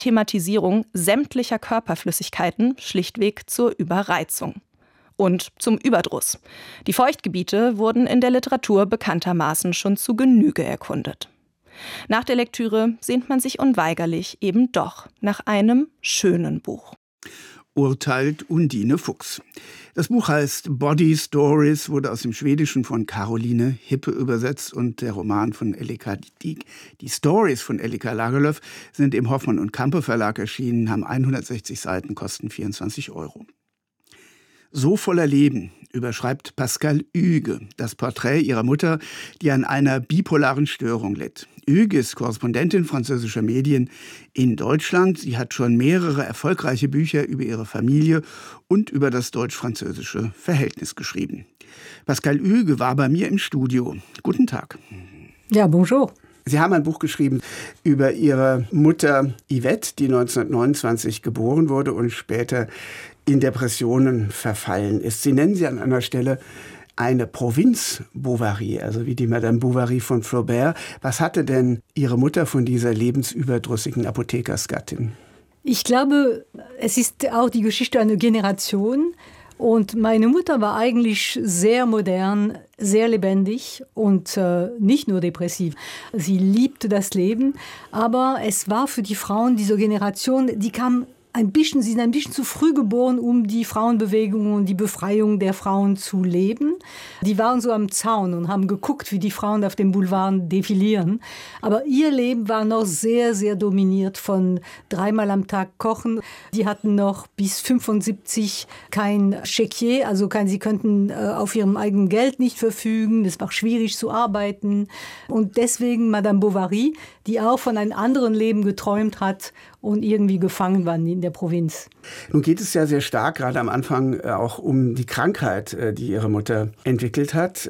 Thematisierung sämtlicher Körperflüssigkeiten schlichtweg zur Überreizung. Und zum Überdruss. Die Feuchtgebiete wurden in der Literatur bekanntermaßen schon zu Genüge erkundet. Nach der Lektüre sehnt man sich unweigerlich eben doch nach einem schönen Buch. Urteilt Undine Fuchs. Das Buch heißt Body Stories, wurde aus dem Schwedischen von Caroline Hippe übersetzt und der Roman von die Stories von Elika Lagerlöf sind im Hoffmann und Campe Verlag erschienen, haben 160 Seiten, kosten 24 €. So voller Leben überschreibt Pascale Hugues das Porträt ihrer Mutter, die an einer bipolaren Störung litt. Hugues ist Korrespondentin französischer Medien in Deutschland. Sie hat schon mehrere erfolgreiche Bücher über ihre Familie und über das deutsch-französische Verhältnis geschrieben. Pascale Hugues war bei mir im Studio. Guten Tag. Ja, bonjour. Sie haben ein Buch geschrieben über Ihre Mutter Yvette, die 1929 geboren wurde und später in Depressionen verfallen ist. Sie nennen sie an einer Stelle eine Provinz-Bovary, also wie die Madame Bovary von Flaubert. Was hatte denn Ihre Mutter von dieser lebensüberdrüssigen Apothekersgattin? Ich glaube, es ist auch die Geschichte einer Generation. Und meine Mutter war eigentlich sehr modern, sehr lebendig und nicht nur depressiv. Sie liebte das Leben, aber es war für die Frauen dieser Generation, sie sind ein bisschen zu früh geboren, um die Frauenbewegung und die Befreiung der Frauen zu leben. Die waren so am Zaun und haben geguckt, wie die Frauen auf dem Boulevard defilieren. Aber ihr Leben war noch sehr, sehr dominiert von 3-mal am Tag kochen. Die hatten noch bis 75 kein Chéquier, also sie könnten auf ihrem eigenen Geld nicht verfügen. Es war schwierig zu arbeiten. Und deswegen Madame Bovary, die auch von einem anderen Leben geträumt hat und irgendwie gefangen waren in der Provinz. Nun geht es ja sehr stark, gerade am Anfang, auch um die Krankheit, die Ihre Mutter entwickelt hat.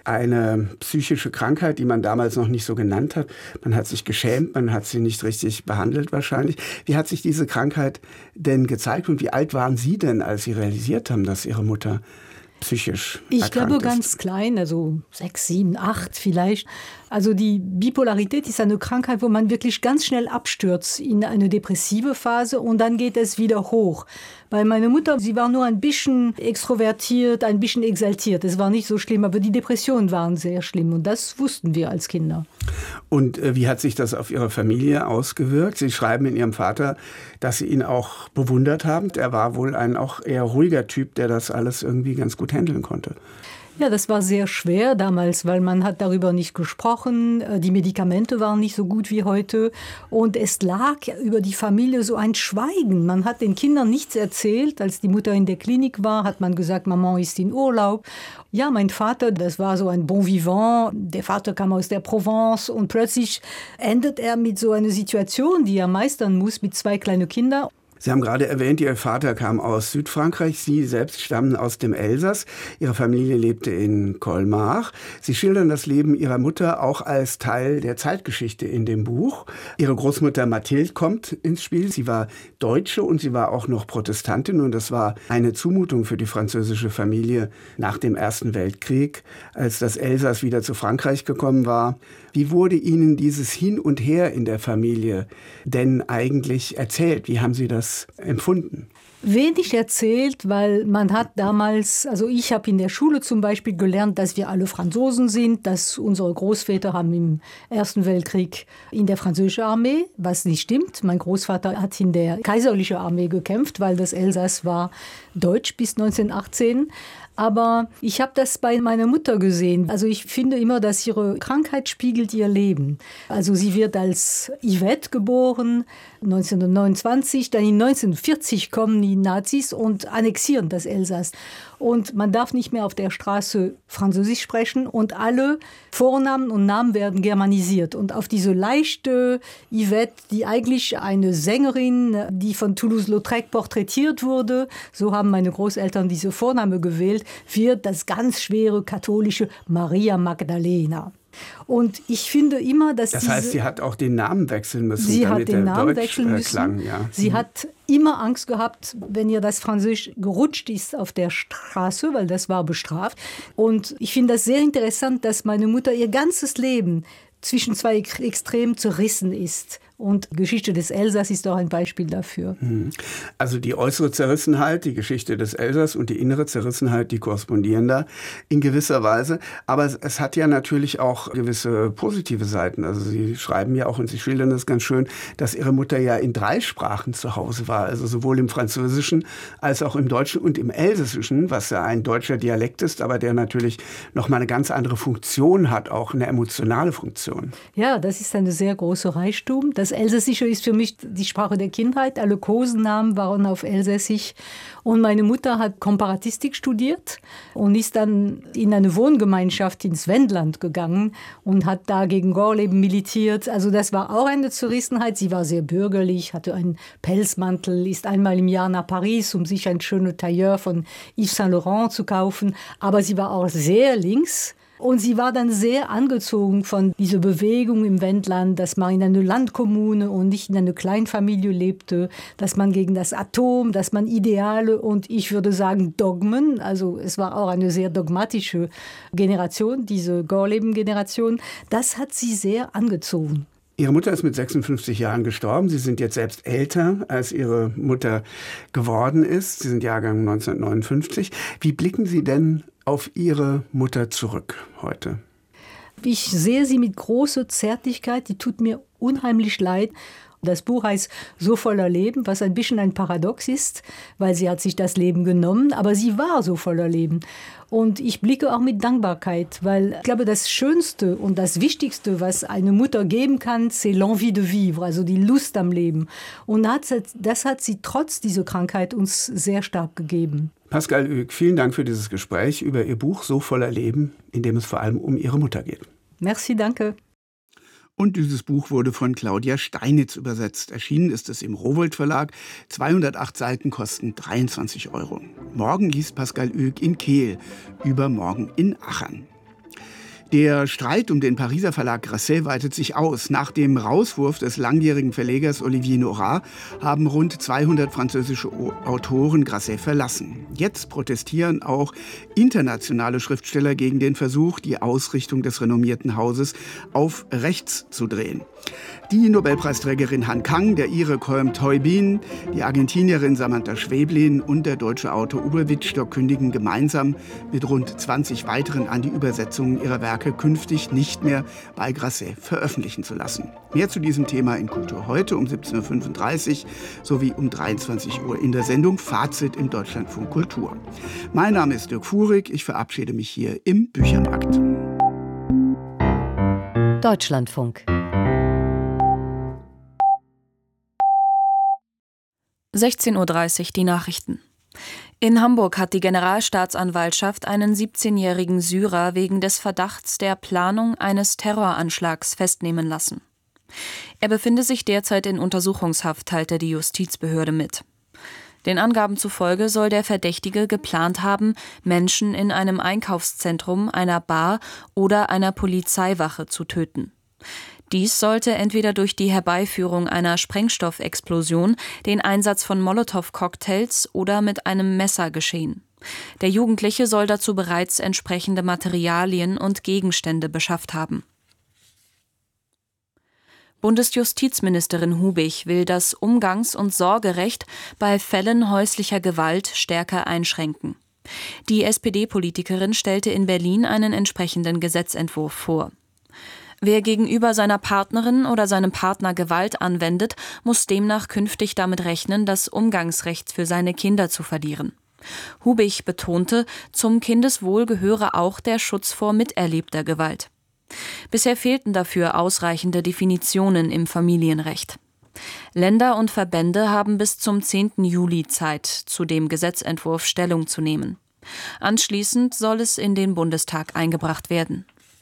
Eine psychische Krankheit, die man damals noch nicht so genannt hat. Man hat sich geschämt, man hat sie nicht richtig behandelt wahrscheinlich. Wie hat sich diese Krankheit denn gezeigt und wie alt waren Sie denn, als Sie realisiert haben, dass Ihre Mutter psychisch erkrankt ist? Ich glaube ganz klein, also 6, 7, 8 vielleicht. Also die Bipolarität ist eine Krankheit, wo man wirklich ganz schnell abstürzt in eine depressive Phase und dann geht es wieder hoch. Weil meine Mutter, sie war nur ein bisschen extrovertiert, ein bisschen exaltiert. Es war nicht so schlimm, aber die Depressionen waren sehr schlimm und das wussten wir als Kinder. Und wie hat sich das auf Ihre Familie ausgewirkt? Sie schreiben in Ihrem Vater, dass Sie ihn auch bewundert haben. Er war wohl ein auch eher ruhiger Typ, der das alles irgendwie ganz gut handeln konnte. Ja, das war sehr schwer damals, weil man hat darüber nicht gesprochen. Die Medikamente waren nicht so gut wie heute. Und es lag über die Familie so ein Schweigen. Man hat den Kindern nichts erzählt. Als die Mutter in der Klinik war, hat man gesagt, Maman ist in Urlaub. Ja, mein Vater, das war so ein Bon Vivant. Der Vater kam aus der Provence und plötzlich endet er mit so einer Situation, die er meistern muss mit 2 kleinen Kindern. Sie haben gerade erwähnt, Ihr Vater kam aus Südfrankreich, Sie selbst stammen aus dem Elsass. Ihre Familie lebte in Colmar. Sie schildern das Leben Ihrer Mutter auch als Teil der Zeitgeschichte in dem Buch. Ihre Großmutter Mathilde kommt ins Spiel. Sie war Deutsche und sie war auch noch Protestantin und das war eine Zumutung für die französische Familie nach dem Ersten Weltkrieg, als das Elsass wieder zu Frankreich gekommen war. Wie wurde Ihnen dieses Hin und Her in der Familie denn eigentlich erzählt? Wie haben Sie das empfunden? Wenig erzählt, weil man hat damals, also ich habe in der Schule zum Beispiel gelernt, dass wir alle Franzosen sind, dass unsere Großväter haben im Ersten Weltkrieg in der französischen Armee, was nicht stimmt. Mein Großvater hat in der kaiserlichen Armee gekämpft, weil das Elsass war deutsch bis 1918. Aber ich habe das bei meiner Mutter gesehen. Also ich finde immer, dass ihre Krankheit spiegelt ihr Leben. Also sie wird als Yvette geboren, 1929, dann in 1940 kommen die Nazis und annexieren das Elsass. Und man darf nicht mehr auf der Straße Französisch sprechen und alle Vornamen und Namen werden germanisiert. Und auf diese leichte Yvette, die eigentlich eine Sängerin, die von Toulouse-Lautrec porträtiert wurde, so haben meine Großeltern diese Vorname gewählt, wird das ganz schwere katholische Maria Magdalena. Und ich finde immer, dass das heißt, sie hat auch den Namen wechseln müssen, sie damit hat den der Namen Deutsch wechseln müssen. Klang. Ja. Sie hat immer Angst gehabt, wenn ihr das Französisch gerutscht ist auf der Straße, weil das war bestraft. Und ich finde das sehr interessant, dass meine Mutter ihr ganzes Leben zwischen 2 Extremen zerrissen ist. Und die Geschichte des Elsass ist auch ein Beispiel dafür. Also die äußere Zerrissenheit, die Geschichte des Elsass und die innere Zerrissenheit, die korrespondieren da in gewisser Weise. Aber es hat ja natürlich auch gewisse positive Seiten. Also Sie schreiben ja auch und Sie schildern das ganz schön, dass Ihre Mutter ja in 3 Sprachen zu Hause war. Also sowohl im Französischen als auch im Deutschen und im Elsässischen, was ja ein deutscher Dialekt ist, aber der natürlich nochmal eine ganz andere Funktion hat, auch eine emotionale Funktion. Ja, das ist eine sehr große Reichtum. Das Elsässische ist für mich die Sprache der Kindheit. Alle Kosenamen waren auf Elsässisch. Und meine Mutter hat Komparatistik studiert und ist dann in eine Wohngemeinschaft ins Wendland gegangen und hat da gegen Gorleben militiert. Also das war auch eine Zerrissenheit. Sie war sehr bürgerlich, hatte einen Pelzmantel, ist einmal im Jahr nach Paris, um sich ein schönes Tailleur von Yves Saint Laurent zu kaufen. Aber sie war auch sehr links. Und sie war dann sehr angezogen von dieser Bewegung im Wendland, dass man in einer Landkommune und nicht in einer Kleinfamilie lebte, dass man gegen das Atom, dass man Ideale und ich würde sagen Dogmen, also es war auch eine sehr dogmatische Generation, diese Gorleben-Generation, das hat sie sehr angezogen. Ihre Mutter ist mit 56 Jahren gestorben. Sie sind jetzt selbst älter, als Ihre Mutter geworden ist. Sie sind Jahrgang 1959. Wie blicken Sie denn auf Ihre Mutter zurück heute? Ich sehe sie mit großer Zärtlichkeit. Die tut mir unheimlich leid. Das Buch heißt So voller Leben, was ein bisschen ein Paradox ist, weil sie hat sich das Leben genommen, aber sie war so voller Leben. Und ich blicke auch mit Dankbarkeit, weil ich glaube, das Schönste und das Wichtigste, was eine Mutter geben kann, c'est l'envie de vivre, also die Lust am Leben. Und das hat sie trotz dieser Krankheit uns sehr stark gegeben. Pascal Huyghe, vielen Dank für dieses Gespräch über Ihr Buch So voller Leben, in dem es vor allem um Ihre Mutter geht. Merci, danke. Und dieses Buch wurde von Claudia Steinitz übersetzt. Erschienen ist es im Rowohlt Verlag. 208 Seiten kosten 23 €. Morgen liest Pascal Huyghe in Kehl, übermorgen in Achern. Der Streit um den Pariser Verlag Grasset weitet sich aus. Nach dem Rauswurf des langjährigen Verlegers Olivier Nora haben rund 200 französische Autoren Grasset verlassen. Jetzt protestieren auch internationale Schriftsteller gegen den Versuch, die Ausrichtung des renommierten Hauses auf rechts zu drehen. Die Nobelpreisträgerin Han Kang, der Ire Colm Toibin, die Argentinierin Samantha Schweblin und der deutsche Autor Uwe Wittstock kündigen gemeinsam mit rund 20 weiteren an, die Übersetzungen ihrer Werke künftig nicht mehr bei Grasset veröffentlichen zu lassen. Mehr zu diesem Thema in Kultur heute um 17.35 Uhr sowie um 23 Uhr in der Sendung Fazit im Deutschlandfunk Kultur. Mein Name ist Dirk Fuhrig, ich verabschiede mich hier im Büchermarkt. Deutschlandfunk. 16:30 Uhr die Nachrichten. In Hamburg hat die Generalstaatsanwaltschaft einen 17-jährigen Syrer wegen des Verdachts der Planung eines Terroranschlags festnehmen lassen. Er befinde sich derzeit in Untersuchungshaft, teilte die Justizbehörde mit. Den Angaben zufolge soll der Verdächtige geplant haben, Menschen in einem Einkaufszentrum, einer Bar oder einer Polizeiwache zu töten. Dies sollte entweder durch die Herbeiführung einer Sprengstoffexplosion, den Einsatz von Molotow-Cocktails oder mit einem Messer geschehen. Der Jugendliche soll dazu bereits entsprechende Materialien und Gegenstände beschafft haben. Bundesjustizministerin Hubig will das Umgangs- und Sorgerecht bei Fällen häuslicher Gewalt stärker einschränken. Die SPD-Politikerin stellte in Berlin einen entsprechenden Gesetzentwurf vor. Wer gegenüber seiner Partnerin oder seinem Partner Gewalt anwendet, muss demnach künftig damit rechnen, das Umgangsrecht für seine Kinder zu verlieren. Hubig betonte, zum Kindeswohl gehöre auch der Schutz vor miterlebter Gewalt. Bisher fehlten dafür ausreichende Definitionen im Familienrecht. Länder und Verbände haben bis zum 10. Juli Zeit, zu dem Gesetzentwurf Stellung zu nehmen. Anschließend soll es in den Bundestag eingebracht werden.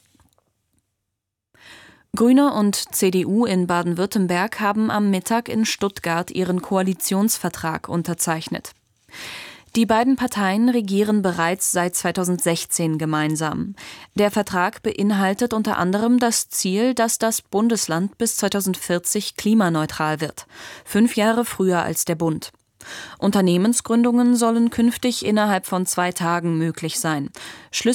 Grüne und CDU in Baden-Württemberg haben am Mittag in Stuttgart ihren Koalitionsvertrag unterzeichnet. Die beiden Parteien regieren bereits seit 2016 gemeinsam. Der Vertrag beinhaltet unter anderem das Ziel, dass das Bundesland bis 2040 klimaneutral wird, 5 Jahre früher als der Bund. Unternehmensgründungen sollen künftig innerhalb von 2 Tagen möglich sein.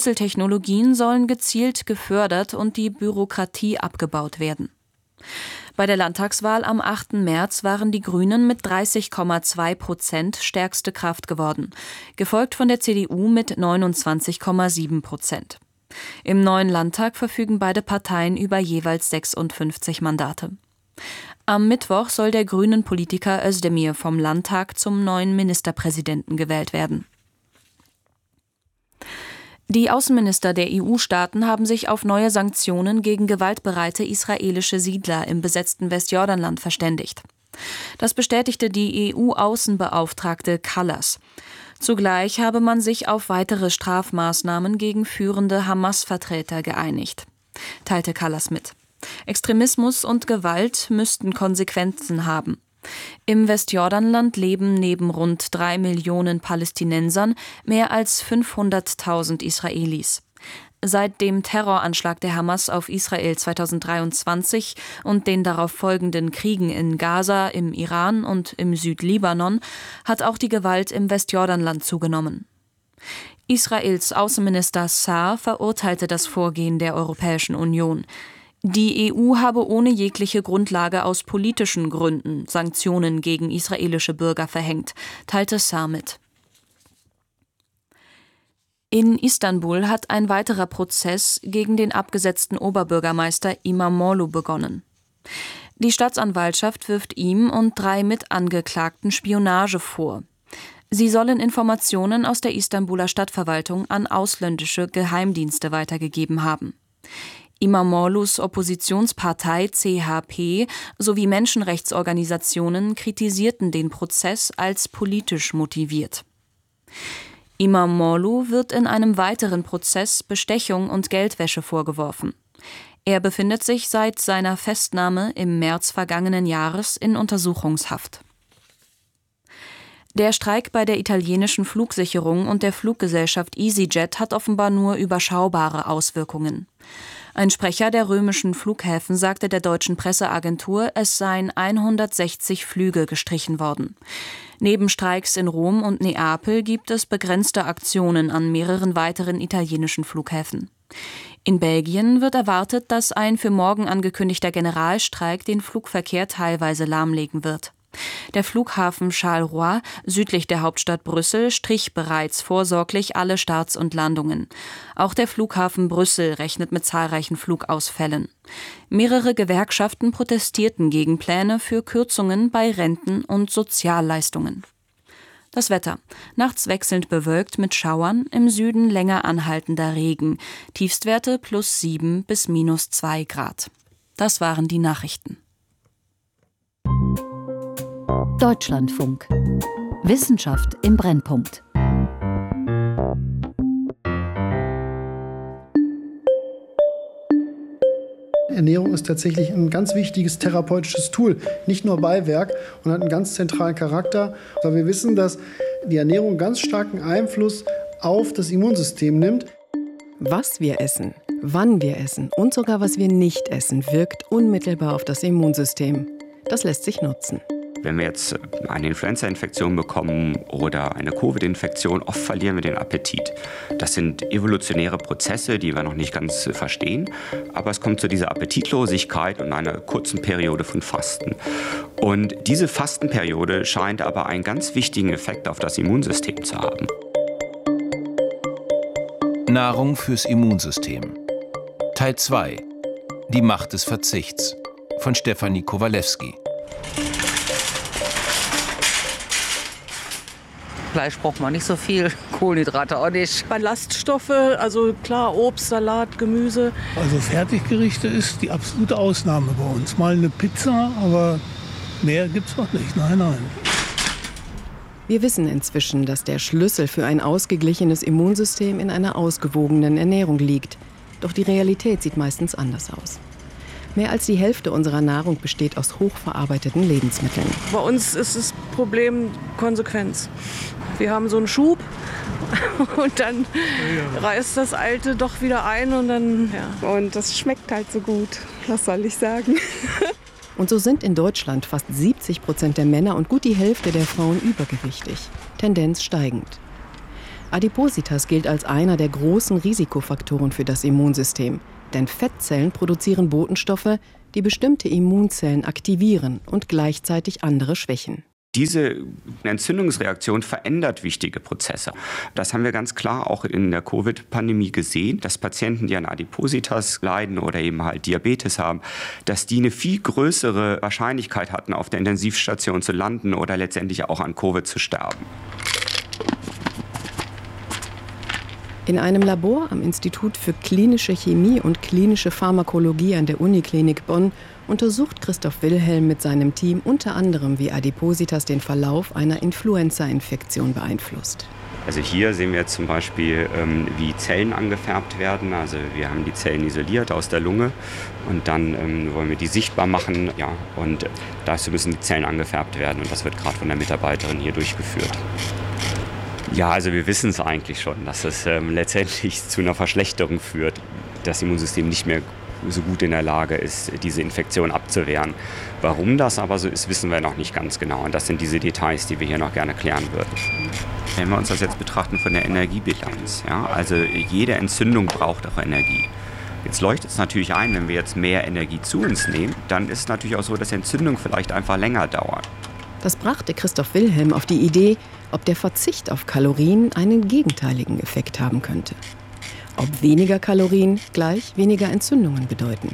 Schlüsseltechnologien sollen gezielt gefördert und die Bürokratie abgebaut werden. Bei der Landtagswahl am 8. März waren die Grünen mit 30,2% stärkste Kraft geworden, gefolgt von der CDU mit 29,7%. Im neuen Landtag verfügen beide Parteien über jeweils 56 Mandate. Am Mittwoch soll der grünen Politiker Özdemir vom Landtag zum neuen Ministerpräsidenten gewählt werden. Die Außenminister der EU-Staaten haben sich auf neue Sanktionen gegen gewaltbereite israelische Siedler im besetzten Westjordanland verständigt. Das bestätigte die EU-Außenbeauftragte Kallas. Zugleich habe man sich auf weitere Strafmaßnahmen gegen führende Hamas-Vertreter geeinigt, teilte Kallas mit. Extremismus und Gewalt müssten Konsequenzen haben. Im Westjordanland leben neben rund 3 Millionen Palästinensern mehr als 500.000 Israelis. Seit dem Terroranschlag der Hamas auf Israel 2023 und den darauf folgenden Kriegen in Gaza, im Iran und im Südlibanon hat auch die Gewalt im Westjordanland zugenommen. Israels Außenminister Saar verurteilte das Vorgehen der Europäischen Union. Die EU habe ohne jegliche Grundlage aus politischen Gründen Sanktionen gegen israelische Bürger verhängt, teilte Saar mit. In Istanbul hat ein weiterer Prozess gegen den abgesetzten Oberbürgermeister İmamoğlu begonnen. Die Staatsanwaltschaft wirft ihm und 3 Mitangeklagten Spionage vor. Sie sollen Informationen aus der Istanbuler Stadtverwaltung an ausländische Geheimdienste weitergegeben haben. İmamoğlu's Oppositionspartei CHP sowie Menschenrechtsorganisationen kritisierten den Prozess als politisch motiviert. İmamoğlu wird in einem weiteren Prozess Bestechung und Geldwäsche vorgeworfen. Er befindet sich seit seiner Festnahme im März vergangenen Jahres in Untersuchungshaft. Der Streik bei der italienischen Flugsicherung und der Fluggesellschaft EasyJet hat offenbar nur überschaubare Auswirkungen. Ein Sprecher der römischen Flughäfen sagte der deutschen Presseagentur, es seien 160 Flüge gestrichen worden. Neben Streiks in Rom und Neapel gibt es begrenzte Aktionen an mehreren weiteren italienischen Flughäfen. In Belgien wird erwartet, dass ein für morgen angekündigter Generalstreik den Flugverkehr teilweise lahmlegen wird. Der Flughafen Charleroi, südlich der Hauptstadt Brüssel, strich bereits vorsorglich alle Starts und Landungen. Auch der Flughafen Brüssel rechnet mit zahlreichen Flugausfällen. Mehrere Gewerkschaften protestierten gegen Pläne für Kürzungen bei Renten und Sozialleistungen. Das Wetter. Nachts wechselnd bewölkt mit Schauern, im Süden länger anhaltender Regen. Tiefstwerte +7 bis -2 Grad. Das waren die Nachrichten. Deutschlandfunk. Wissenschaft im Brennpunkt. Ernährung ist tatsächlich ein ganz wichtiges therapeutisches Tool, nicht nur Beiwerk, und hat einen ganz zentralen Charakter. Aber wir wissen, dass die Ernährung ganz starken Einfluss auf das Immunsystem nimmt. Was wir essen, wann wir essen und sogar was wir nicht essen, wirkt unmittelbar auf das Immunsystem. Das lässt sich nutzen. Wenn wir jetzt eine Influenza-Infektion bekommen oder eine Covid-Infektion, oft verlieren wir den Appetit. Das sind evolutionäre Prozesse, die wir noch nicht ganz verstehen. Aber es kommt zu dieser Appetitlosigkeit und einer kurzen Periode von Fasten. Und diese Fastenperiode scheint aber einen ganz wichtigen Effekt auf das Immunsystem zu haben. Nahrung fürs Immunsystem. Teil 2. Die Macht des Verzichts von Stefanie Kowalewski. Fleisch braucht man nicht so viel, Kohlenhydrate auch nicht. Ballaststoffe, also klar, Obst, Salat, Gemüse. Also Fertiggerichte ist die absolute Ausnahme bei uns. Mal eine Pizza, aber mehr gibt's noch nicht. Nein. Wir wissen inzwischen, dass der Schlüssel für ein ausgeglichenes Immunsystem in einer ausgewogenen Ernährung liegt. Doch die Realität sieht meistens anders aus. Mehr als die Hälfte unserer Nahrung besteht aus hochverarbeiteten Lebensmitteln. Bei uns ist das Problem Konsequenz. Wir haben so einen Schub und dann reißt das Alte doch wieder ein und dann, ja. Und das schmeckt halt so gut, was soll ich sagen. Und so sind in Deutschland fast 70% der Männer und gut die Hälfte der Frauen übergewichtig. Tendenz steigend. Adipositas gilt als einer der großen Risikofaktoren für das Immunsystem. Denn Fettzellen produzieren Botenstoffe, die bestimmte Immunzellen aktivieren und gleichzeitig andere schwächen. Diese Entzündungsreaktion verändert wichtige Prozesse. Das haben wir ganz klar auch in der Covid-Pandemie gesehen, dass Patienten, die an Adipositas leiden oder eben halt Diabetes haben, dass die eine viel größere Wahrscheinlichkeit hatten, auf der Intensivstation zu landen oder letztendlich auch an Covid zu sterben. In einem Labor am Institut für klinische Chemie und klinische Pharmakologie an der Uniklinik Bonn untersucht Christoph Wilhelm mit seinem Team unter anderem, wie Adipositas den Verlauf einer Influenza-Infektion beeinflusst. Also hier sehen wir zum Beispiel, wie Zellen angefärbt werden. Also wir haben die Zellen isoliert aus der Lunge und dann wollen wir die sichtbar machen. Ja, und dazu müssen die Zellen angefärbt werden und das wird gerade von der Mitarbeiterin hier durchgeführt. Ja, also wir wissen es eigentlich schon, dass es letztendlich zu einer Verschlechterung führt. Das Immunsystem nicht mehr so gut in der Lage ist, diese Infektion abzuwehren. Warum das aber so ist, wissen wir noch nicht ganz genau. Und das sind diese Details, die wir hier noch gerne klären würden. Wenn wir uns das jetzt betrachten von der Energiebilanz, ja, also jede Entzündung braucht auch Energie. Jetzt leuchtet es natürlich ein, wenn wir jetzt mehr Energie zu uns nehmen, dann ist es natürlich auch so, dass Entzündung vielleicht einfach länger dauert. Das brachte Christoph Wilhelm auf die Idee, ob der Verzicht auf Kalorien einen gegenteiligen Effekt haben könnte. Ob weniger Kalorien gleich weniger Entzündungen bedeuten.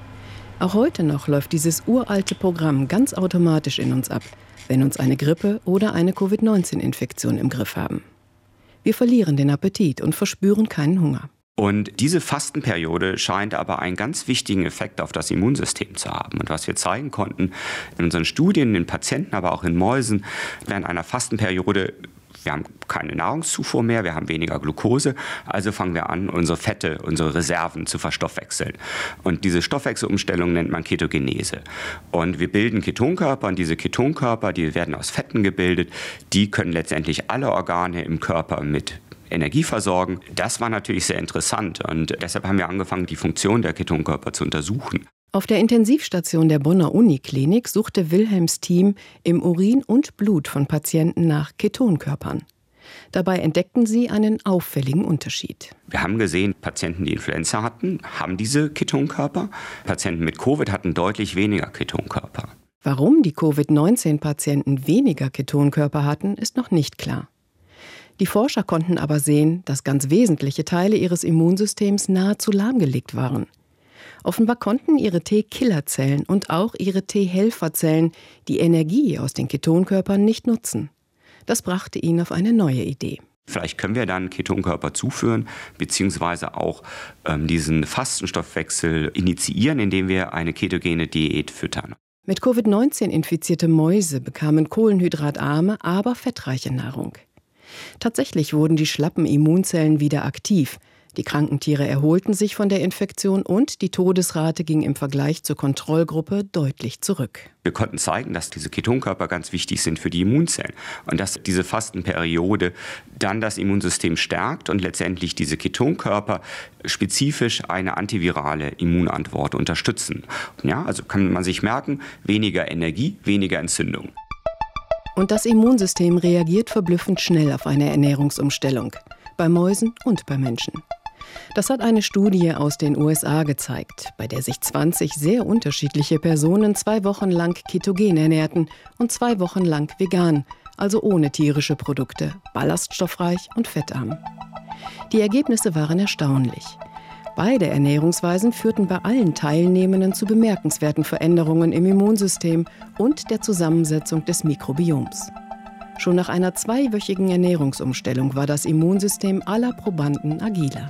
Auch heute noch läuft dieses uralte Programm ganz automatisch in uns ab, wenn uns eine Grippe oder eine Covid-19-Infektion im Griff haben. Wir verlieren den Appetit und verspüren keinen Hunger. Und diese Fastenperiode scheint aber einen ganz wichtigen Effekt auf das Immunsystem zu haben. Und was wir zeigen konnten in unseren Studien, in Patienten, aber auch in Mäusen, während einer Fastenperiode, wir haben keine Nahrungszufuhr mehr, wir haben weniger Glucose, also fangen wir an, unsere Fette, unsere Reserven zu verstoffwechseln. Und diese Stoffwechselumstellung nennt man Ketogenese. Und wir bilden Ketonkörper und diese Ketonkörper, die werden aus Fetten gebildet, die können letztendlich alle Organe im Körper mit Energie versorgen. Das war natürlich sehr interessant und deshalb haben wir angefangen, die Funktion der Ketonkörper zu untersuchen. Auf der Intensivstation der Bonner Uniklinik suchte Wilhelms Team im Urin und Blut von Patienten nach Ketonkörpern. Dabei entdeckten sie einen auffälligen Unterschied. Wir haben gesehen, Patienten, die Influenza hatten, haben diese Ketonkörper. Patienten mit Covid hatten deutlich weniger Ketonkörper. Warum die Covid-19-Patienten weniger Ketonkörper hatten, ist noch nicht klar. Die Forscher konnten aber sehen, dass ganz wesentliche Teile ihres Immunsystems nahezu lahmgelegt waren. Offenbar konnten ihre T-Killerzellen und auch ihre T-Helferzellen die Energie aus den Ketonkörpern nicht nutzen. Das brachte ihn auf eine neue Idee. Vielleicht können wir dann Ketonkörper zuführen, beziehungsweise auch diesen Fastenstoffwechsel initiieren, indem wir eine ketogene Diät füttern. Mit Covid-19 infizierte Mäuse bekamen kohlenhydratarme, aber fettreiche Nahrung. Tatsächlich wurden die schlappen Immunzellen wieder aktiv. Die kranken Tiere erholten sich von der Infektion und die Todesrate ging im Vergleich zur Kontrollgruppe deutlich zurück. Wir konnten zeigen, dass diese Ketonkörper ganz wichtig sind für die Immunzellen und dass diese Fastenperiode dann das Immunsystem stärkt und letztendlich diese Ketonkörper spezifisch eine antivirale Immunantwort unterstützen. Ja, also kann man sich merken, weniger Energie, weniger Entzündung. Und das Immunsystem reagiert verblüffend schnell auf eine Ernährungsumstellung. Bei Mäusen und bei Menschen. Das hat eine Studie aus den USA gezeigt, bei der sich 20 sehr unterschiedliche Personen 2 Wochen lang ketogen ernährten und 2 Wochen lang vegan, also ohne tierische Produkte, ballaststoffreich und fettarm. Die Ergebnisse waren erstaunlich. Beide Ernährungsweisen führten bei allen Teilnehmenden zu bemerkenswerten Veränderungen im Immunsystem und der Zusammensetzung des Mikrobioms. Schon nach einer 2-wöchigen Ernährungsumstellung war das Immunsystem aller Probanden agiler.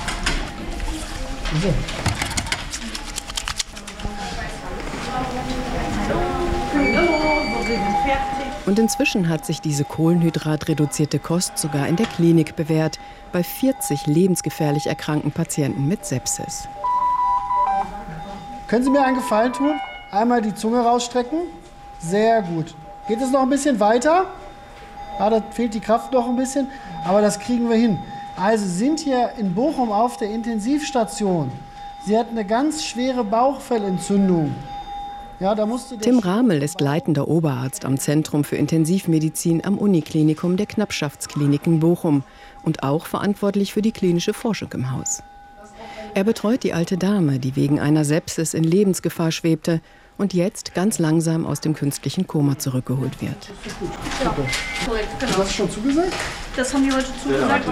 Und inzwischen hat sich diese kohlenhydratreduzierte Kost sogar in der Klinik bewährt, bei 40 lebensgefährlich erkrankten Patienten mit Sepsis. Können Sie mir einen Gefallen tun? Einmal die Zunge rausstrecken. Sehr gut. Geht es noch ein bisschen weiter? Ja, da fehlt die Kraft noch ein bisschen, aber das kriegen wir hin. Also Sie sind hier in Bochum auf der Intensivstation. Sie hatten eine ganz schwere Bauchfellentzündung. Ja, da musste Tim Ramel ist leitender Oberarzt am Zentrum für Intensivmedizin am Uniklinikum der Knappschaftsklinik in Bochum und auch verantwortlich für die klinische Forschung im Haus. Er betreut die alte Dame, die wegen einer Sepsis in Lebensgefahr schwebte und jetzt ganz langsam aus dem künstlichen Koma zurückgeholt wird. Ja, korrekt, genau. Hast du schon zugesagt? Das haben die heute zugesagt.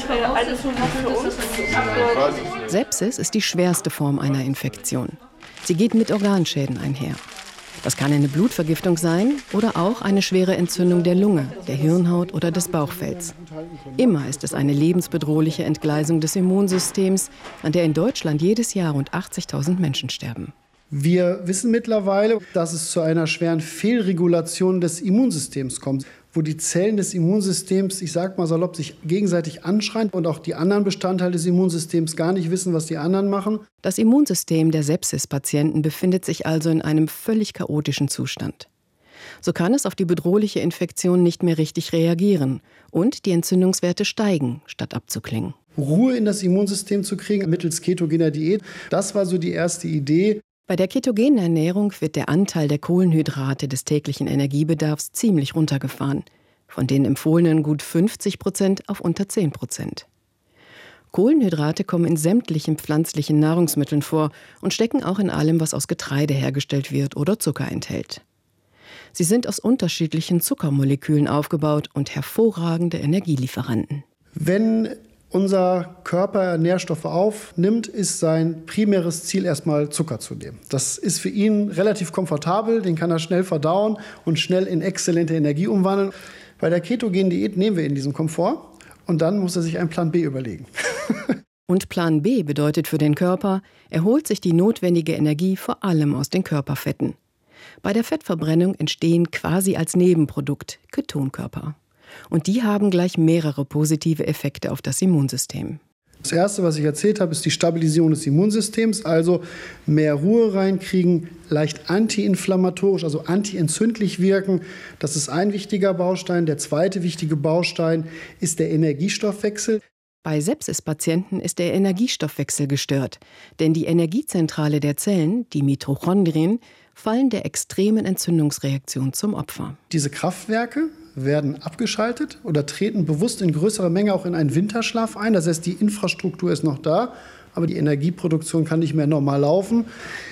Sepsis ist die schwerste Form einer Infektion. Sie geht mit Organschäden einher. Das kann eine Blutvergiftung sein oder auch eine schwere Entzündung der Lunge, der Hirnhaut oder des Bauchfells. Immer ist es eine lebensbedrohliche Entgleisung des Immunsystems, an der in Deutschland jedes Jahr rund 80.000 Menschen sterben. Wir wissen mittlerweile, dass es zu einer schweren Fehlregulation des Immunsystems kommt, wo die Zellen des Immunsystems, ich sag mal salopp, sich gegenseitig anschreien und auch die anderen Bestandteile des Immunsystems gar nicht wissen, was die anderen machen. Das Immunsystem der Sepsispatienten befindet sich also in einem völlig chaotischen Zustand. So kann es auf die bedrohliche Infektion nicht mehr richtig reagieren und die Entzündungswerte steigen, statt abzuklingen. Ruhe in das Immunsystem zu kriegen mittels ketogener Diät, das war so die erste Idee. Bei der ketogenen Ernährung wird der Anteil der Kohlenhydrate des täglichen Energiebedarfs ziemlich runtergefahren, von den empfohlenen gut 50% auf unter 10%. Kohlenhydrate kommen in sämtlichen pflanzlichen Nahrungsmitteln vor und stecken auch in allem, was aus Getreide hergestellt wird oder Zucker enthält. Sie sind aus unterschiedlichen Zuckermolekülen aufgebaut und hervorragende Energielieferanten. Wenn unser Körper Nährstoffe aufnimmt, ist sein primäres Ziel erstmal Zucker zu nehmen. Das ist für ihn relativ komfortabel, den kann er schnell verdauen und schnell in exzellente Energie umwandeln. Bei der ketogenen Diät nehmen wir ihn diesen Komfort und dann muss er sich einen Plan B überlegen. Und Plan B bedeutet für den Körper, er holt sich die notwendige Energie vor allem aus den Körperfetten. Bei der Fettverbrennung entstehen quasi als Nebenprodukt Ketonkörper. Und die haben gleich mehrere positive Effekte auf das Immunsystem. Das Erste, was ich erzählt habe, ist die Stabilisierung des Immunsystems, also mehr Ruhe reinkriegen, leicht antiinflammatorisch, also antientzündlich wirken. Das ist ein wichtiger Baustein. Der zweite wichtige Baustein ist der Energiestoffwechsel. Bei Sepsispatienten ist der Energiestoffwechsel gestört, denn die Energiezentrale der Zellen, die Mitochondrien, fallen der extremen Entzündungsreaktion zum Opfer. Diese Kraftwerke werden abgeschaltet oder treten bewusst in größerer Menge auch in einen Winterschlaf ein. Das heißt, die Infrastruktur ist noch da, aber die Energieproduktion kann nicht mehr normal laufen.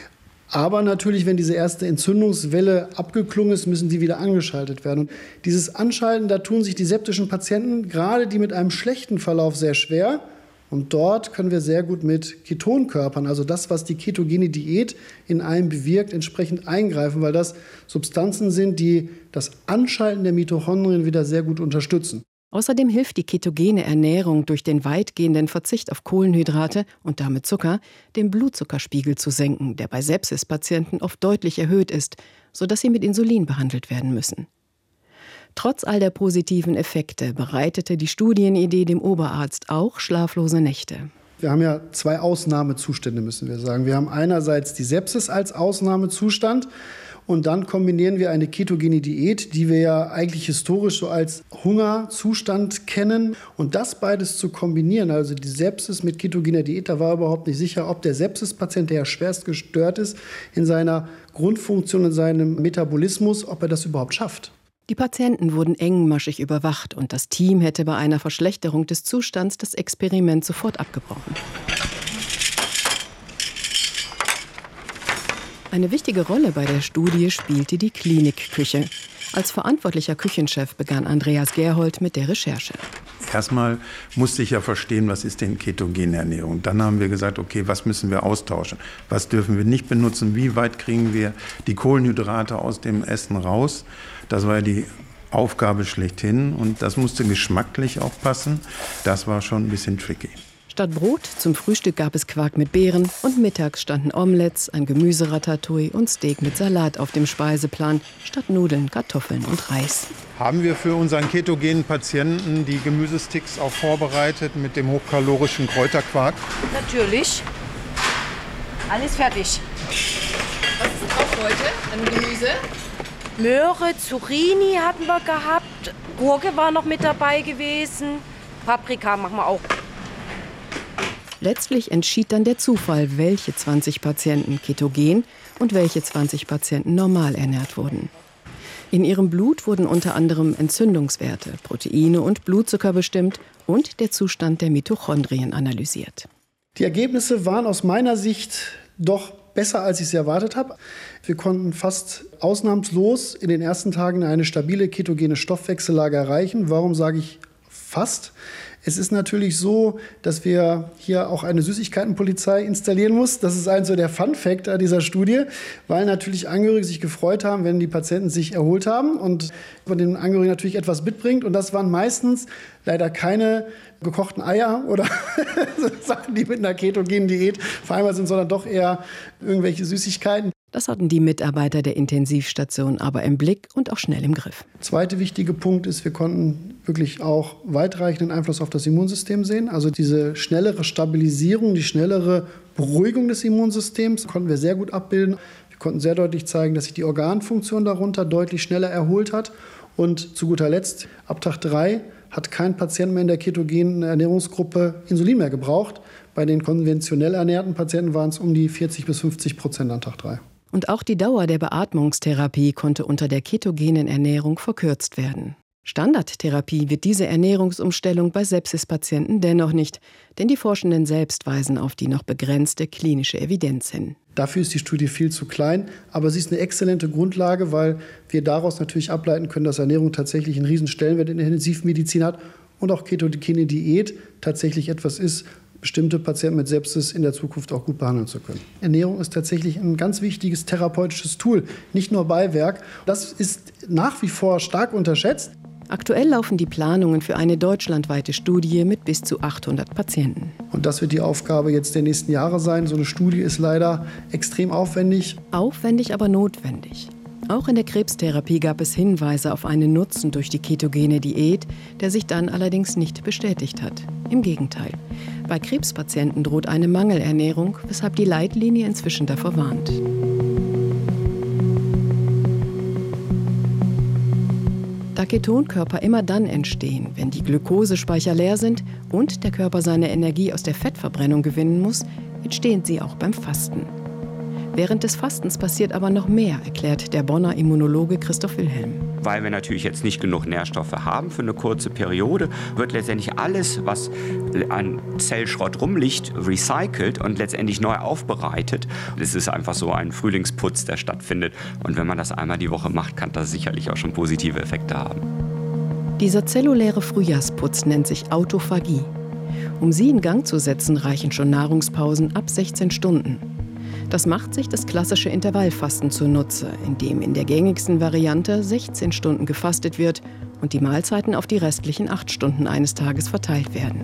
Aber natürlich, wenn diese erste Entzündungswelle abgeklungen ist, müssen die wieder angeschaltet werden. Und dieses Anschalten, da tun sich die septischen Patienten, gerade die mit einem schlechten Verlauf, sehr schwer. Und dort können wir sehr gut mit Ketonkörpern, also das, was die ketogene Diät in einem bewirkt, entsprechend eingreifen, weil das Substanzen sind, die das Anschalten der Mitochondrien wieder sehr gut unterstützen. Außerdem hilft die ketogene Ernährung durch den weitgehenden Verzicht auf Kohlenhydrate und damit Zucker, den Blutzuckerspiegel zu senken, der bei Sepsispatienten oft deutlich erhöht ist, sodass sie mit Insulin behandelt werden müssen. Trotz all der positiven Effekte bereitete die Studienidee dem Oberarzt auch schlaflose Nächte. Wir haben ja zwei Ausnahmezustände, müssen wir sagen. Wir haben einerseits die Sepsis als Ausnahmezustand und dann kombinieren wir eine ketogene Diät, die wir ja eigentlich historisch so als Hungerzustand kennen. Und das beides zu kombinieren, also die Sepsis mit ketogener Diät, da war überhaupt nicht sicher, ob der Sepsispatient, der ja schwerst gestört ist in seiner Grundfunktion, in seinem Metabolismus, ob er das überhaupt schafft. Die Patienten wurden engmaschig überwacht und das Team hätte bei einer Verschlechterung des Zustands das Experiment sofort abgebrochen. Eine wichtige Rolle bei der Studie spielte die Klinikküche. Als verantwortlicher Küchenchef begann Andreas Gerhold mit der Recherche. Erstmal musste ich ja verstehen, was ist denn ketogene Ernährung. Dann haben wir gesagt, okay, was müssen wir austauschen? Was dürfen wir nicht benutzen? Wie weit kriegen wir die Kohlenhydrate aus dem Essen raus? Das war ja die Aufgabe schlechthin und das musste geschmacklich auch passen. Das war schon ein bisschen tricky. Statt Brot zum Frühstück gab es Quark mit Beeren und mittags standen Omelettes, ein Gemüseratatouille und Steak mit Salat auf dem Speiseplan, statt Nudeln, Kartoffeln und Reis. Haben wir für unseren ketogenen Patienten die Gemüsesticks auch vorbereitet mit dem hochkalorischen Kräuterquark? Natürlich. Alles fertig. Was ist drauf heute an Gemüse? Möhre, Zucchini hatten wir gehabt. Gurke war noch mit dabei gewesen. Paprika machen wir auch. Letztlich entschied dann der Zufall, welche 20 Patienten ketogen und welche 20 Patienten normal ernährt wurden. In ihrem Blut wurden unter anderem Entzündungswerte, Proteine und Blutzucker bestimmt und der Zustand der Mitochondrien analysiert. Die Ergebnisse waren aus meiner Sicht doch besser, als ich es erwartet habe. Wir konnten fast ausnahmslos in den ersten Tagen eine stabile ketogene Stoffwechsellage erreichen. Warum sage ich fast? Es ist natürlich so, dass wir hier auch eine Süßigkeitenpolizei installieren mussten. Das ist so der Fun-Fact dieser Studie, weil natürlich Angehörige sich gefreut haben, wenn die Patienten sich erholt haben und von den Angehörigen natürlich etwas mitbringt. Und das waren meistens leider keine gekochten Eier oder Sachen, die mit einer ketogenen Diät vereinbart sind, sondern doch eher irgendwelche Süßigkeiten. Das hatten die Mitarbeiter der Intensivstation aber im Blick und auch schnell im Griff. Zweiter wichtiger Punkt ist, wir konnten wirklich auch weitreichenden Einfluss auf das Immunsystem sehen. Also diese schnellere Stabilisierung, die schnellere Beruhigung des Immunsystems konnten wir sehr gut abbilden. Wir konnten sehr deutlich zeigen, dass sich die Organfunktion darunter deutlich schneller erholt hat. Und zu guter Letzt, ab Tag 3 hat kein Patient mehr in der ketogenen Ernährungsgruppe Insulin mehr gebraucht. Bei den konventionell ernährten Patienten waren es um die 40-50% an Tag 3. Und auch die Dauer der Beatmungstherapie konnte unter der ketogenen Ernährung verkürzt werden. Standardtherapie wird diese Ernährungsumstellung bei Sepsispatienten dennoch nicht, denn die Forschenden selbst weisen auf die noch begrenzte klinische Evidenz hin. Dafür ist die Studie viel zu klein, aber sie ist eine exzellente Grundlage, weil wir daraus natürlich ableiten können, dass Ernährung tatsächlich einen riesen Stellenwert in der Intensivmedizin hat und auch ketogene Diät tatsächlich etwas ist, bestimmte Patienten mit Sepsis in der Zukunft auch gut behandeln zu können. Ernährung ist tatsächlich ein ganz wichtiges therapeutisches Tool, nicht nur Beiwerk. Das ist nach wie vor stark unterschätzt. Aktuell laufen die Planungen für eine deutschlandweite Studie mit bis zu 800 Patienten. Und das wird die Aufgabe jetzt der nächsten Jahre sein. So eine Studie ist leider extrem aufwendig. Aufwendig, aber notwendig. Auch in der Krebstherapie gab es Hinweise auf einen Nutzen durch die ketogene Diät, der sich dann allerdings nicht bestätigt hat. Im Gegenteil. Bei Krebspatienten droht eine Mangelernährung, weshalb die Leitlinie inzwischen davor warnt. Da Ketonkörper immer dann entstehen, wenn die Glukosespeicher leer sind und der Körper seine Energie aus der Fettverbrennung gewinnen muss, entstehen sie auch beim Fasten. Während des Fastens passiert aber noch mehr, erklärt der Bonner Immunologe Christoph Wilhelm. Weil wir natürlich jetzt nicht genug Nährstoffe haben für eine kurze Periode, wird letztendlich alles, was an Zellschrott rumliegt, recycelt und letztendlich neu aufbereitet. Es ist einfach so ein Frühlingsputz, der stattfindet. Und wenn man das einmal die Woche macht, kann das sicherlich auch schon positive Effekte haben. Dieser zelluläre Frühjahrsputz nennt sich Autophagie. Um sie in Gang zu setzen, reichen schon Nahrungspausen ab 16 Stunden. Das macht sich das klassische Intervallfasten zunutze, in dem in der gängigsten Variante 16 Stunden gefastet wird und die Mahlzeiten auf die restlichen 8 Stunden eines Tages verteilt werden.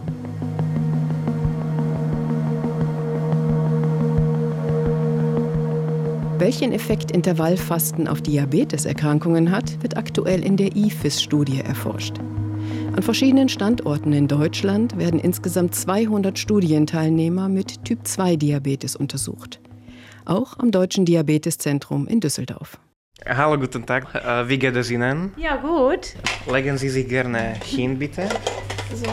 Welchen Effekt Intervallfasten auf Diabeteserkrankungen hat, wird aktuell in der IFIS-Studie erforscht. An verschiedenen Standorten in Deutschland werden insgesamt 200 Studienteilnehmer mit Typ-2-Diabetes untersucht. Auch am Deutschen Diabeteszentrum in Düsseldorf. Hallo, guten Tag. Wie geht es Ihnen? Ja, gut. Legen Sie sich gerne hin, bitte. So.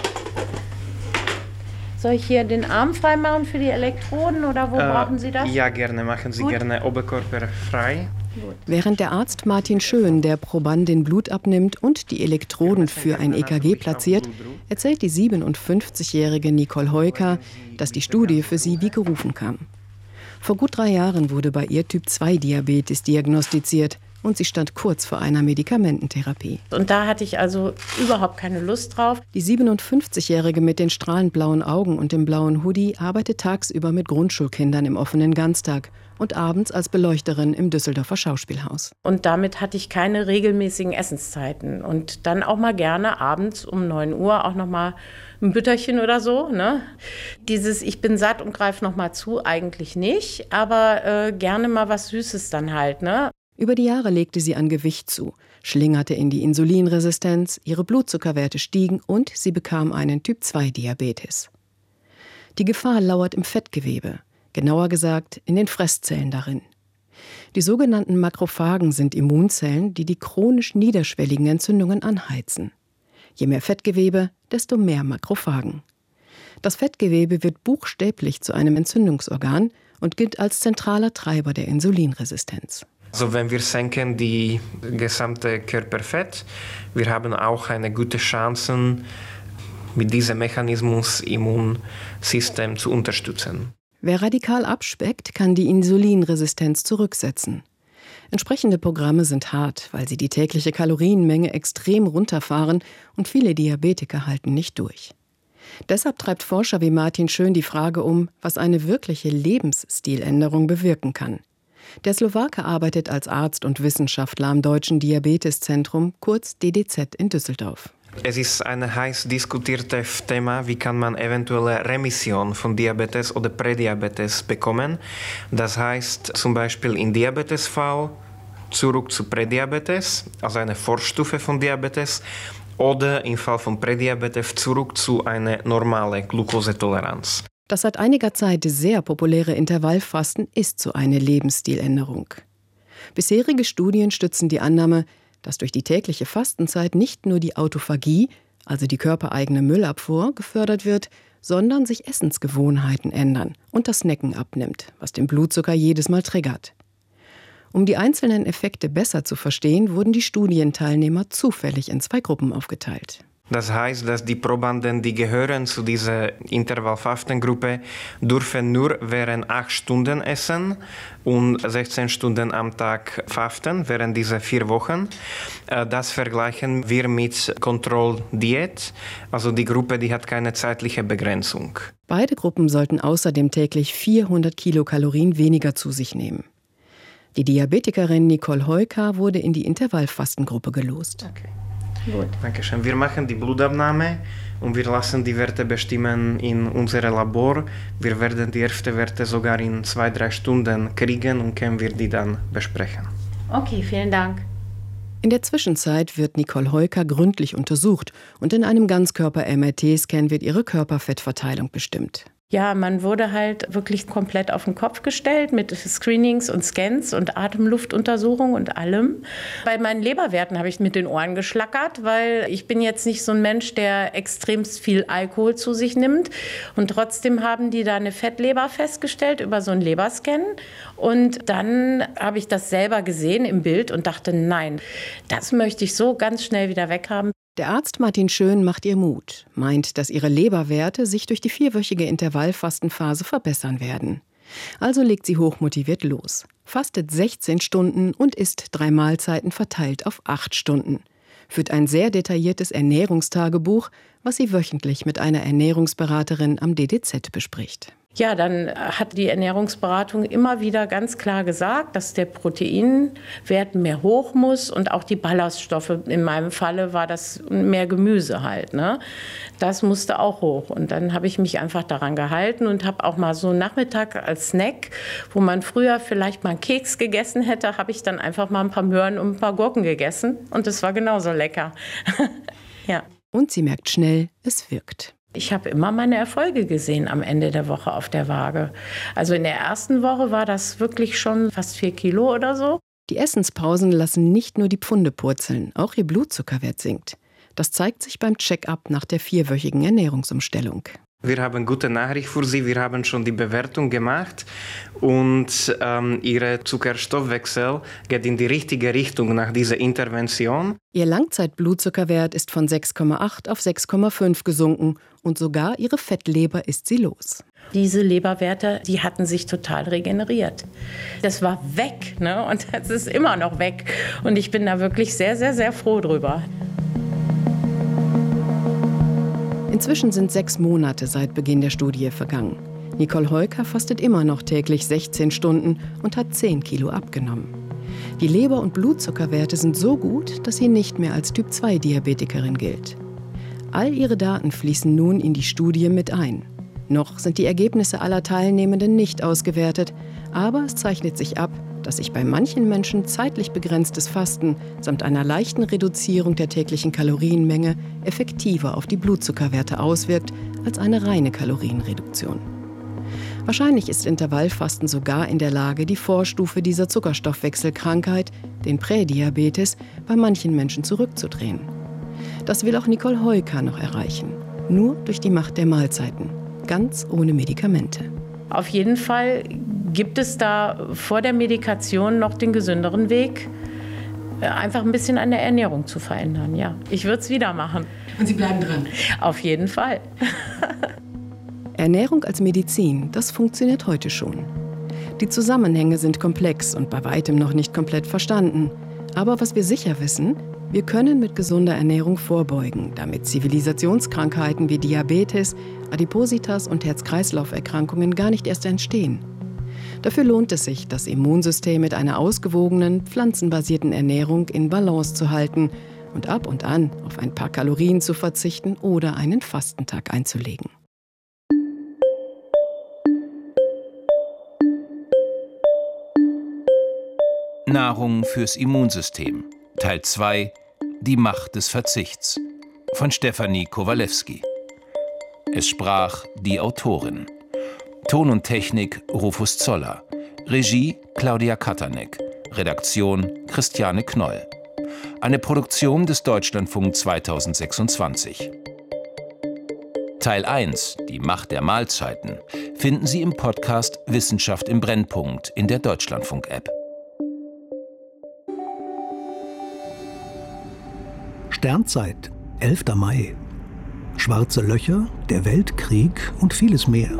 Soll ich hier den Arm frei machen für die Elektroden oder wo brauchen Sie das? Ja, gerne. Machen Sie gerne Oberkörper frei. Während der Arzt Martin Schön der Probandin Blut abnimmt und die Elektroden für ein EKG platziert, erzählt die 57-jährige Nicole Heuker, dass die Studie für sie wie gerufen kam. Vor gut 3 Jahren wurde bei ihr Typ-2-Diabetes diagnostiziert und sie stand kurz vor einer Medikamententherapie. Und da hatte ich also überhaupt keine Lust drauf. Die 57-jährige mit den strahlend blauen Augen und dem blauen Hoodie arbeitet tagsüber mit Grundschulkindern im offenen Ganztag und abends als Beleuchterin im Düsseldorfer Schauspielhaus. Und damit hatte ich keine regelmäßigen Essenszeiten. Und dann auch mal gerne abends um 9 Uhr auch noch mal ein Bütterchen oder so. Ne? Dieses Ich bin satt und greife noch mal zu, eigentlich nicht. Aber gerne mal was Süßes dann halt. Ne? Über die Jahre legte sie an Gewicht zu, schlingerte in die Insulinresistenz, ihre Blutzuckerwerte stiegen und sie bekam einen Typ-2-Diabetes. Die Gefahr lauert im Fettgewebe. Genauer gesagt in den Fresszellen darin. Die sogenannten Makrophagen sind Immunzellen, die die chronisch niederschwelligen Entzündungen anheizen. Je mehr Fettgewebe, desto mehr Makrophagen. Das Fettgewebe wird buchstäblich zu einem Entzündungsorgan und gilt als zentraler Treiber der Insulinresistenz. Also wenn wir senken die gesamte Körperfett, wir haben auch eine gute Chance, mit diesem Mechanismus Immunsystem zu unterstützen. Wer radikal abspeckt, kann die Insulinresistenz zurücksetzen. Entsprechende Programme sind hart, weil sie die tägliche Kalorienmenge extrem runterfahren und viele Diabetiker halten nicht durch. Deshalb treibt Forscher wie Martin Schön die Frage um, was eine wirkliche Lebensstiländerung bewirken kann. Der Slowake arbeitet als Arzt und Wissenschaftler am Deutschen Diabeteszentrum, kurz DDZ in Düsseldorf. Es ist ein heiß diskutiertes Thema, wie kann man eventuelle Remission von Diabetes oder Prädiabetes bekommen. Das heißt zum Beispiel im Diabetesfall zurück zu Prädiabetes, also eine Vorstufe von Diabetes, oder im Fall von Prädiabetes zurück zu einer normalen Glukosetoleranz. Das seit einiger Zeit sehr populäre Intervallfasten ist so eine Lebensstiländerung. Bisherige Studien stützen die Annahme, dass durch die tägliche Fastenzeit nicht nur die Autophagie, also die körpereigene Müllabfuhr, gefördert wird, sondern sich Essensgewohnheiten ändern und das Snacken abnimmt, was den Blutzucker jedes Mal triggert. Um die einzelnen Effekte besser zu verstehen, wurden die Studienteilnehmer zufällig in 2 Gruppen aufgeteilt. Das heißt, dass die Probanden, die gehören zu dieser Intervallfastengruppe, dürfen nur während 8 Stunden essen und 16 Stunden am Tag fasten während dieser 4 Wochen. Das vergleichen wir mit Kontrolldiät, also die Gruppe, die hat keine zeitliche Begrenzung. Beide Gruppen sollten außerdem täglich 400 Kilokalorien weniger zu sich nehmen. Die Diabetikerin Nicole Heuka wurde in die Intervallfastengruppe gelost. Okay. Gut. Dankeschön. Wir machen die Blutabnahme und wir lassen die Werte bestimmen in unserem Labor. Wir werden die ersten Werte sogar in 2-3 Stunden kriegen und können wir die dann besprechen. Okay, vielen Dank. In der Zwischenzeit wird Nicole Heuka gründlich untersucht und in einem Ganzkörper-MRT-Scan wird ihre Körperfettverteilung bestimmt. Ja, man wurde halt wirklich komplett auf den Kopf gestellt mit Screenings und Scans und Atemluftuntersuchungen und allem. Bei meinen Leberwerten habe ich mit den Ohren geschlackert, weil ich bin jetzt nicht so ein Mensch, der extremst viel Alkohol zu sich nimmt. Und trotzdem haben die da eine Fettleber festgestellt über so einen Leberscan. Und dann habe ich das selber gesehen im Bild und dachte, nein, das möchte ich so ganz schnell wieder weghaben. Der Arzt Martin Schön macht ihr Mut, meint, dass ihre Leberwerte sich durch die 4-wöchige Intervallfastenphase verbessern werden. Also legt sie hochmotiviert los, fastet 16 Stunden und isst 3 Mahlzeiten verteilt auf 8 Stunden. Führt ein sehr detailliertes Ernährungstagebuch, was sie wöchentlich mit einer Ernährungsberaterin am DDZ bespricht. Ja, dann hat die Ernährungsberatung immer wieder ganz klar gesagt, dass der Proteinwert mehr hoch muss und auch die Ballaststoffe. In meinem Falle war das mehr Gemüse halt, ne? Das musste auch hoch. Und dann habe ich mich einfach daran gehalten und habe auch mal so einen Nachmittag als Snack, wo man früher vielleicht mal einen Keks gegessen hätte, habe ich dann einfach mal ein paar Möhren und ein paar Gurken gegessen. Und das war genauso lecker. Ja. Und sie merkt schnell, es wirkt. Ich habe immer meine Erfolge gesehen am Ende der Woche auf der Waage. Also in der ersten Woche war das wirklich schon fast 4 Kilo oder so. Die Essenspausen lassen nicht nur die Pfunde purzeln, auch ihr Blutzuckerwert sinkt. Das zeigt sich beim Check-up nach der 4-wöchigen Ernährungsumstellung. Wir haben gute Nachricht für Sie. Wir haben schon die Bewertung gemacht und Ihr Zuckerstoffwechsel geht in die richtige Richtung nach dieser Intervention. Ihr Langzeitblutzuckerwert ist von 6,8 auf 6,5 gesunken und sogar ihre Fettleber ist sie los. Diese Leberwerte, die hatten sich total regeneriert. Das war weg, ne? Und das ist immer noch weg. Und ich bin da wirklich sehr, sehr, sehr froh drüber. Inzwischen sind 6 Monate seit Beginn der Studie vergangen. Nicole Heuka fastet immer noch täglich 16 Stunden und hat 10 Kilo abgenommen. Die Leber- und Blutzuckerwerte sind so gut, dass sie nicht mehr als Typ-2-Diabetikerin gilt. All ihre Daten fließen nun in die Studie mit ein. Noch sind die Ergebnisse aller Teilnehmenden nicht ausgewertet, aber es zeichnet sich ab, dass sich bei manchen Menschen zeitlich begrenztes Fasten samt einer leichten Reduzierung der täglichen Kalorienmenge effektiver auf die Blutzuckerwerte auswirkt als eine reine Kalorienreduktion. Wahrscheinlich ist Intervallfasten sogar in der Lage, die Vorstufe dieser Zuckerstoffwechselkrankheit, den Prädiabetes, bei manchen Menschen zurückzudrehen. Das will auch Nicole Heuka noch erreichen, nur durch die Macht der Mahlzeiten, ganz ohne Medikamente. Auf jeden Fall gibt es da vor der Medikation noch den gesünderen Weg, einfach ein bisschen an der Ernährung zu verändern. Ja, ich würde es wieder machen. Und Sie bleiben dran? Auf jeden Fall. Ernährung als Medizin, das funktioniert heute schon. Die Zusammenhänge sind komplex und bei weitem noch nicht komplett verstanden. Aber was wir sicher wissen, wir können mit gesunder Ernährung vorbeugen, damit Zivilisationskrankheiten wie Diabetes, Adipositas und Herz-Kreislauf-Erkrankungen gar nicht erst entstehen. Dafür lohnt es sich, das Immunsystem mit einer ausgewogenen, pflanzenbasierten Ernährung in Balance zu halten und ab und an auf ein paar Kalorien zu verzichten oder einen Fastentag einzulegen. Nahrung fürs Immunsystem. Teil 2. Die Macht des Verzichts. Von Stefanie Kowalewski. Es sprach die Autorin. Ton und Technik Rufus Zoller. Regie Claudia Katanek. Redaktion Christiane Knoll. Eine Produktion des Deutschlandfunk 2026. Teil 1, die Macht der Mahlzeiten, finden Sie im Podcast Wissenschaft im Brennpunkt in der Deutschlandfunk-App. Sternzeit, 11. Mai. Schwarze Löcher, der Weltkrieg und vieles mehr.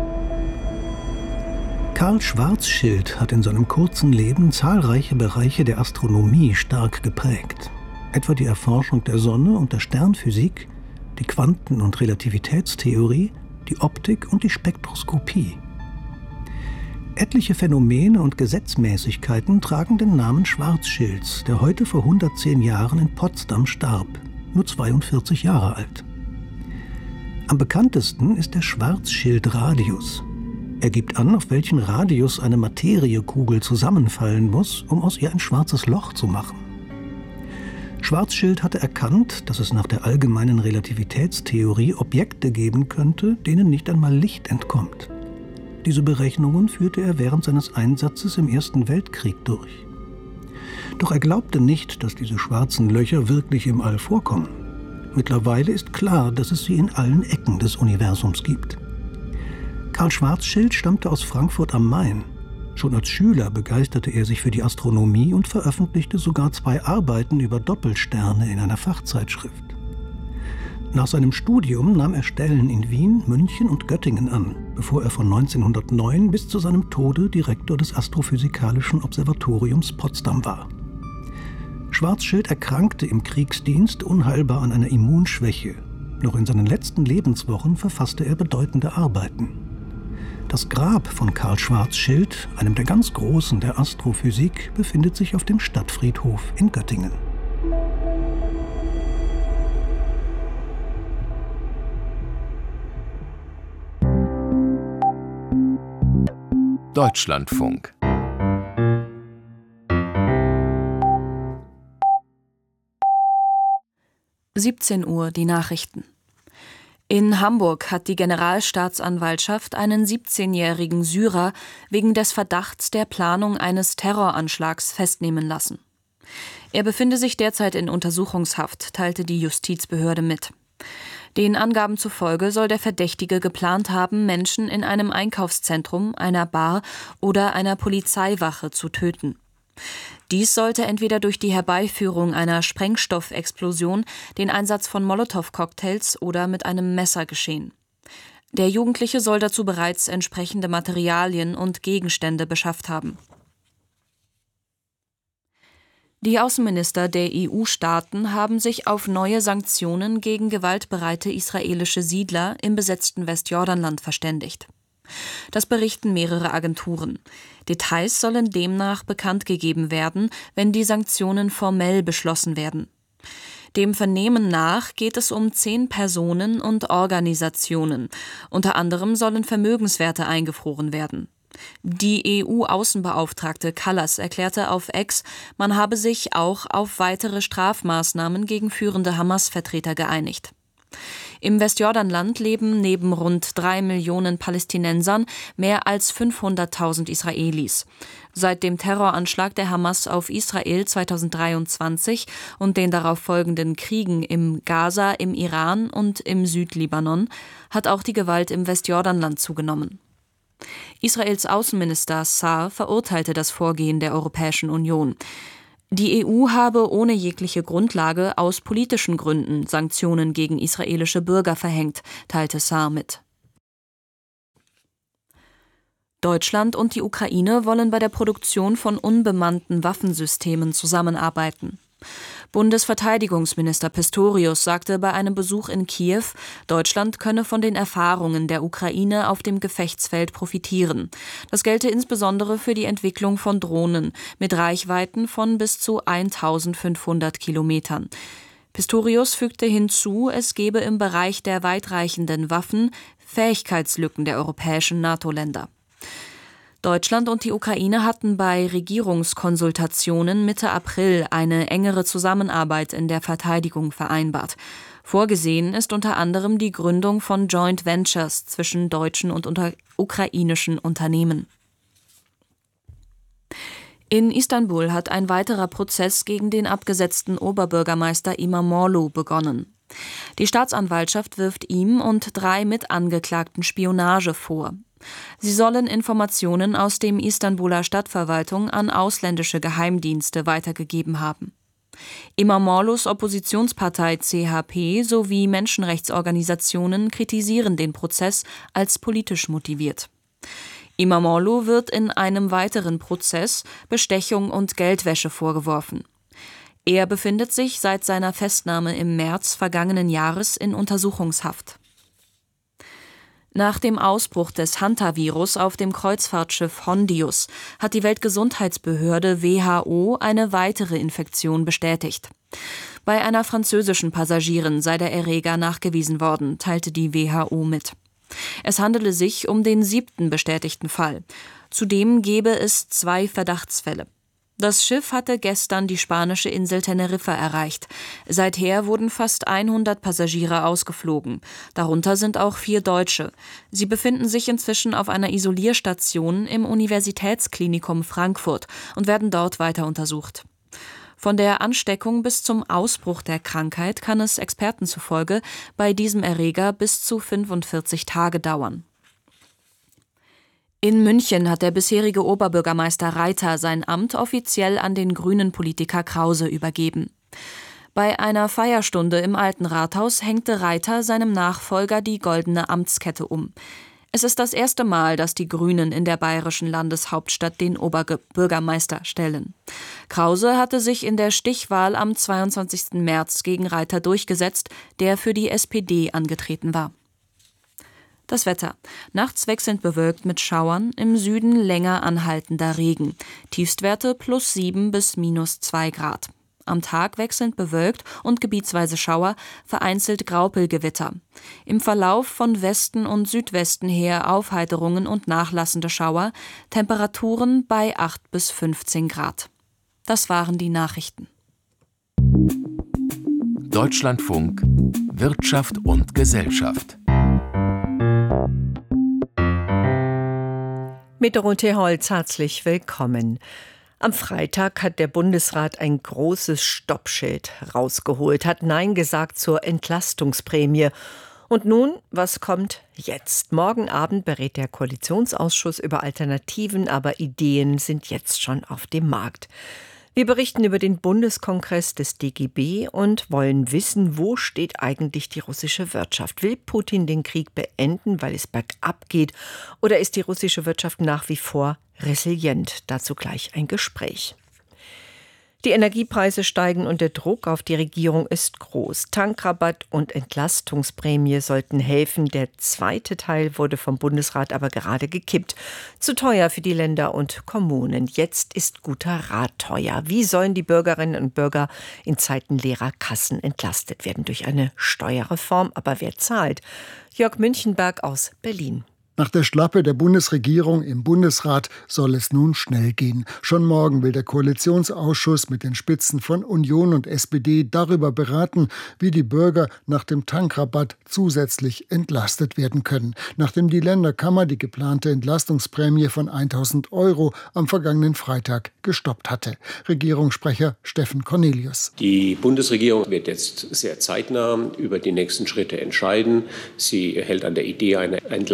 Karl Schwarzschild hat in seinem kurzen Leben zahlreiche Bereiche der Astronomie stark geprägt. Etwa die Erforschung der Sonne und der Sternphysik, die Quanten- und Relativitätstheorie, die Optik und die Spektroskopie. Etliche Phänomene und Gesetzmäßigkeiten tragen den Namen Schwarzschilds, der heute vor 110 Jahren in Potsdam starb, nur 42 Jahre alt. Am bekanntesten ist der Schwarzschild-Radius. Er gibt an, auf welchen Radius eine Materiekugel zusammenfallen muss, um aus ihr ein schwarzes Loch zu machen. Schwarzschild hatte erkannt, dass es nach der allgemeinen Relativitätstheorie Objekte geben könnte, denen nicht einmal Licht entkommt. Diese Berechnungen führte er während seines Einsatzes im Ersten Weltkrieg durch. Doch er glaubte nicht, dass diese schwarzen Löcher wirklich im All vorkommen. Mittlerweile ist klar, dass es sie in allen Ecken des Universums gibt. Karl Schwarzschild stammte aus Frankfurt am Main. Schon als Schüler begeisterte er sich für die Astronomie und veröffentlichte sogar 2 Arbeiten über Doppelsterne in einer Fachzeitschrift. Nach seinem Studium nahm er Stellen in Wien, München und Göttingen an, bevor er von 1909 bis zu seinem Tode Direktor des Astrophysikalischen Observatoriums Potsdam war. Schwarzschild erkrankte im Kriegsdienst unheilbar an einer Immunschwäche. Noch in seinen letzten Lebenswochen verfasste er bedeutende Arbeiten. Das Grab von Karl Schwarzschild, einem der ganz Großen der Astrophysik, befindet sich auf dem Stadtfriedhof in Göttingen. Deutschlandfunk. Uhr die Nachrichten. In Hamburg hat die Generalstaatsanwaltschaft einen 17-jährigen Syrer wegen des Verdachts der Planung eines Terroranschlags festnehmen lassen. Er befinde sich derzeit in Untersuchungshaft, teilte die Justizbehörde mit. Den Angaben zufolge soll der Verdächtige geplant haben, Menschen in einem Einkaufszentrum, einer Bar oder einer Polizeiwache zu töten. Dies sollte entweder durch die Herbeiführung einer Sprengstoffexplosion, den Einsatz von Molotow-Cocktails oder mit einem Messer geschehen. Der Jugendliche soll dazu bereits entsprechende Materialien und Gegenstände beschafft haben. Die Außenminister der EU-Staaten haben sich auf neue Sanktionen gegen gewaltbereite israelische Siedler im besetzten Westjordanland verständigt. Das berichten mehrere Agenturen. Details sollen demnach bekannt gegeben werden, wenn die Sanktionen formell beschlossen werden. Dem Vernehmen nach geht es um 10 Personen und Organisationen. Unter anderem sollen Vermögenswerte eingefroren werden. Die EU-Außenbeauftragte Kallas erklärte auf X, man habe sich auch auf weitere Strafmaßnahmen gegen führende Hamas-Vertreter geeinigt. Im Westjordanland leben neben rund 3 Millionen Palästinensern mehr als 500.000 Israelis. Seit dem Terroranschlag der Hamas auf Israel 2023 und den darauf folgenden Kriegen im Gaza, im Iran und im Südlibanon hat auch die Gewalt im Westjordanland zugenommen. Israels Außenminister Saar verurteilte das Vorgehen der Europäischen Union. Die EU habe ohne jegliche Grundlage aus politischen Gründen Sanktionen gegen israelische Bürger verhängt, teilte Saar mit. Deutschland und die Ukraine wollen bei der Produktion von unbemannten Waffensystemen zusammenarbeiten. Bundesverteidigungsminister Pistorius sagte bei einem Besuch in Kiew, Deutschland könne von den Erfahrungen der Ukraine auf dem Gefechtsfeld profitieren. Das gelte insbesondere für die Entwicklung von Drohnen mit Reichweiten von bis zu 1500 Kilometern. Pistorius fügte hinzu, es gebe im Bereich der weitreichenden Waffen Fähigkeitslücken der europäischen NATO-Länder. Deutschland und die Ukraine hatten bei Regierungskonsultationen Mitte April eine engere Zusammenarbeit in der Verteidigung vereinbart. Vorgesehen ist unter anderem die Gründung von Joint Ventures zwischen deutschen und ukrainischen Unternehmen. In Istanbul hat ein weiterer Prozess gegen den abgesetzten Oberbürgermeister İmamoğlu begonnen. Die Staatsanwaltschaft wirft ihm und 3 Mitangeklagten Spionage vor. Sie sollen Informationen aus dem Istanbuler Stadtverwaltung an ausländische Geheimdienste weitergegeben haben. İmamoğlu's Oppositionspartei CHP sowie Menschenrechtsorganisationen kritisieren den Prozess als politisch motiviert. İmamoğlu wird in einem weiteren Prozess Bestechung und Geldwäsche vorgeworfen. Er befindet sich seit seiner Festnahme im März vergangenen Jahres in Untersuchungshaft. Nach dem Ausbruch des Hantavirus auf dem Kreuzfahrtschiff Hondius hat die Weltgesundheitsbehörde WHO eine weitere Infektion bestätigt. Bei einer französischen Passagierin sei der Erreger nachgewiesen worden, teilte die WHO mit. Es handele sich um den 7. bestätigten Fall. Zudem gebe es 2 Verdachtsfälle. Das Schiff hatte gestern die spanische Insel Teneriffa erreicht. Seither wurden fast 100 Passagiere ausgeflogen. Darunter sind auch 4 Deutsche. Sie befinden sich inzwischen auf einer Isolierstation im Universitätsklinikum Frankfurt und werden dort weiter untersucht. Von der Ansteckung bis zum Ausbruch der Krankheit kann es Experten zufolge bei diesem Erreger bis zu 45 Tage dauern. In München hat der bisherige Oberbürgermeister Reiter sein Amt offiziell an den Grünen-Politiker Krause übergeben. Bei einer Feierstunde im Alten Rathaus hängte Reiter seinem Nachfolger die goldene Amtskette um. Es ist das erste Mal, dass die Grünen in der bayerischen Landeshauptstadt den Oberbürgermeister stellen. Krause hatte sich in der Stichwahl am 22. März gegen Reiter durchgesetzt, der für die SPD angetreten war. Das Wetter. Nachts wechselnd bewölkt mit Schauern, im Süden länger anhaltender Regen. Tiefstwerte +7 bis -2 Grad. Am Tag wechselnd bewölkt und gebietsweise Schauer, vereinzelt Graupelgewitter. Im Verlauf von Westen und Südwesten her Aufheiterungen und nachlassende Schauer, Temperaturen bei 8 bis 15 Grad. Das waren die Nachrichten. Deutschlandfunk Wirtschaft und Gesellschaft. Mit Dorothee Holz herzlich willkommen. Am Freitag hat der Bundesrat ein großes Stoppschild rausgeholt, hat Nein gesagt zur Entlastungsprämie. Und nun, was kommt jetzt? Morgen Abend berät der Koalitionsausschuss über Alternativen, aber Ideen sind jetzt schon auf dem Markt. Wir berichten über den Bundeskongress des DGB und wollen wissen, wo steht eigentlich die russische Wirtschaft? Will Putin den Krieg beenden, weil es bergab geht? Oder ist die russische Wirtschaft nach wie vor resilient? Dazu gleich ein Gespräch. Die Energiepreise steigen und der Druck auf die Regierung ist groß. Tankrabatt und Entlastungsprämie sollten helfen. Der zweite Teil wurde vom Bundesrat aber gerade gekippt. Zu teuer für die Länder und Kommunen. Jetzt ist guter Rat teuer. Wie sollen die Bürgerinnen und Bürger in Zeiten leerer Kassen entlastet werden? Durch eine Steuerreform. Aber wer zahlt? Jörg Münchenberg aus Berlin. Nach der Schlappe der Bundesregierung im Bundesrat soll es nun schnell gehen. Schon morgen will der Koalitionsausschuss mit den Spitzen von Union und SPD darüber beraten, wie die Bürger nach dem Tankrabatt zusätzlich entlastet werden können, nachdem die Länderkammer die geplante Entlastungsprämie von 1.000 € am vergangenen Freitag gestoppt hatte. Regierungssprecher Steffen Cornelius. Die Bundesregierung wird jetzt sehr zeitnah über die nächsten Schritte entscheiden. Sie hält an der Idee einer Entlastung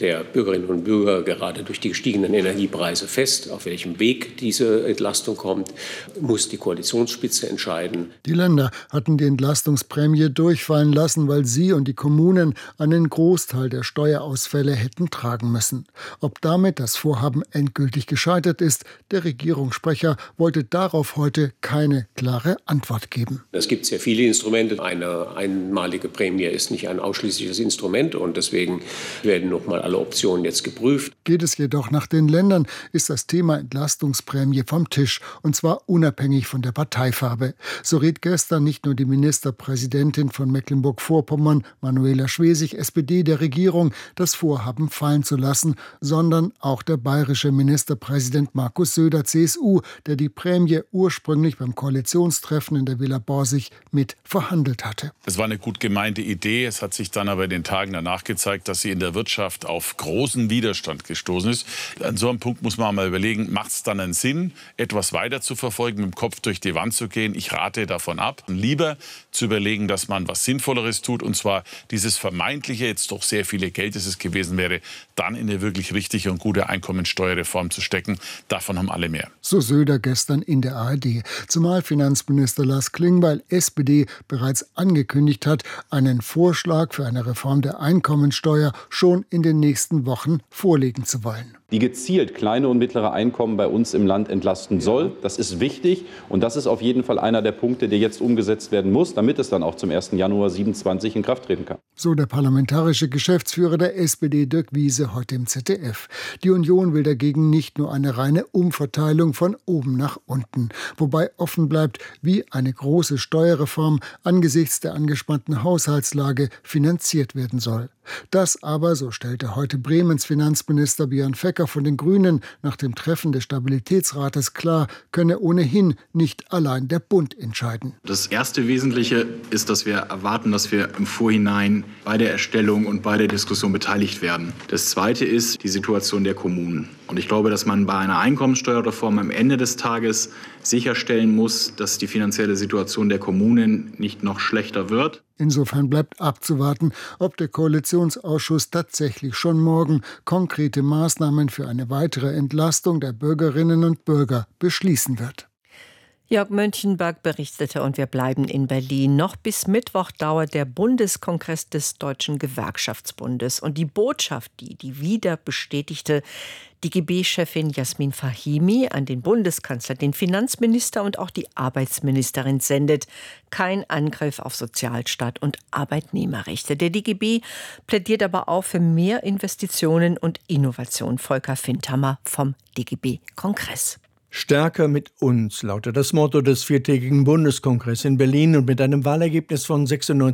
der Bürgerinnen und Bürger gerade durch die gestiegenen Energiepreise fest. Auf welchem Weg diese Entlastung kommt, muss die Koalitionsspitze entscheiden. Die Länder hatten die Entlastungsprämie durchfallen lassen, weil sie und die Kommunen einen Großteil der Steuerausfälle hätten tragen müssen. Ob damit das Vorhaben endgültig gescheitert ist, der Regierungssprecher wollte darauf heute keine klare Antwort geben. Es gibt sehr viele Instrumente. Eine einmalige Prämie ist nicht ein ausschließliches Instrument und deswegen werden nochmal alle Optionen jetzt geprüft. Geht es jedoch nach den Ländern, ist das Thema Entlastungsprämie vom Tisch, und zwar unabhängig von der Parteifarbe. So riet gestern nicht nur die Ministerpräsidentin von Mecklenburg-Vorpommern, Manuela Schwesig, SPD, der Regierung, das Vorhaben fallen zu lassen, sondern auch der bayerische Ministerpräsident Markus Söder, CSU, der die Prämie ursprünglich beim Koalitionstreffen in der Villa Borsig mit verhandelt hatte. Es war eine gut gemeinte Idee. Es hat sich dann aber in den Tagen danach gezeigt, dass sie in der Wirtschaft auf großen Widerstand gestoßen ist. An so einem Punkt muss man mal überlegen, macht es dann einen Sinn, etwas weiter zu verfolgen, mit dem Kopf durch die Wand zu gehen? Ich rate davon ab. Lieber zu überlegen, dass man was Sinnvolleres tut, und zwar dieses vermeintliche, jetzt doch sehr viele Geld, das es gewesen wäre, dann in eine wirklich richtige und gute Einkommensteuerreform zu stecken. Davon haben alle mehr. So Söder gestern in der ARD. Zumal Finanzminister Lars Klingbeil, SPD, bereits angekündigt hat, einen Vorschlag für eine Reform der Einkommensteuer schon in den nächsten Wochen vorlegen zu wollen. Die gezielt kleine und mittlere Einkommen bei uns im Land entlasten soll. Das ist wichtig und das ist auf jeden Fall einer der Punkte, der jetzt umgesetzt werden muss, damit es dann auch zum 1. Januar 2027 in Kraft treten kann. So der parlamentarische Geschäftsführer der SPD, Dirk Wiese, heute im ZDF. Die Union will dagegen nicht nur eine reine Umverteilung von oben nach unten, wobei offen bleibt, wie eine große Steuerreform angesichts der angespannten Haushaltslage finanziert werden soll. Das aber, so stellte heute Bremens Finanzminister Björn Fecker von den Grünen nach dem Treffen des Stabilitätsrates klar, könne ohnehin nicht allein der Bund entscheiden. Das erste Wesentliche ist, dass wir erwarten, dass wir im Vorhinein bei der Erstellung und bei der Diskussion beteiligt werden. Das zweite ist die Situation der Kommunen. Und ich glaube, dass man bei einer Einkommensteuerreform am Ende des Tages sicherstellen muss, dass die finanzielle Situation der Kommunen nicht noch schlechter wird. Insofern bleibt abzuwarten, ob der Koalitionsausschuss tatsächlich schon morgen konkrete Maßnahmen für eine weitere Entlastung der Bürgerinnen und Bürger beschließen wird. Jörg Mönchenberg berichtete und wir bleiben in Berlin. Noch bis Mittwoch dauert der Bundeskongress des Deutschen Gewerkschaftsbundes. Und die Botschaft, die wieder bestätigte DGB-Chefin Jasmin Fahimi an den Bundeskanzler, den Finanzminister und auch die Arbeitsministerin sendet: kein Angriff auf Sozialstaat und Arbeitnehmerrechte. Der DGB plädiert aber auch für mehr Investitionen und Innovation. Volker Findhammer vom DGB-Kongress. Stärker mit uns lautet das Motto des viertägigen Bundeskongresses in Berlin, und mit einem Wahlergebnis von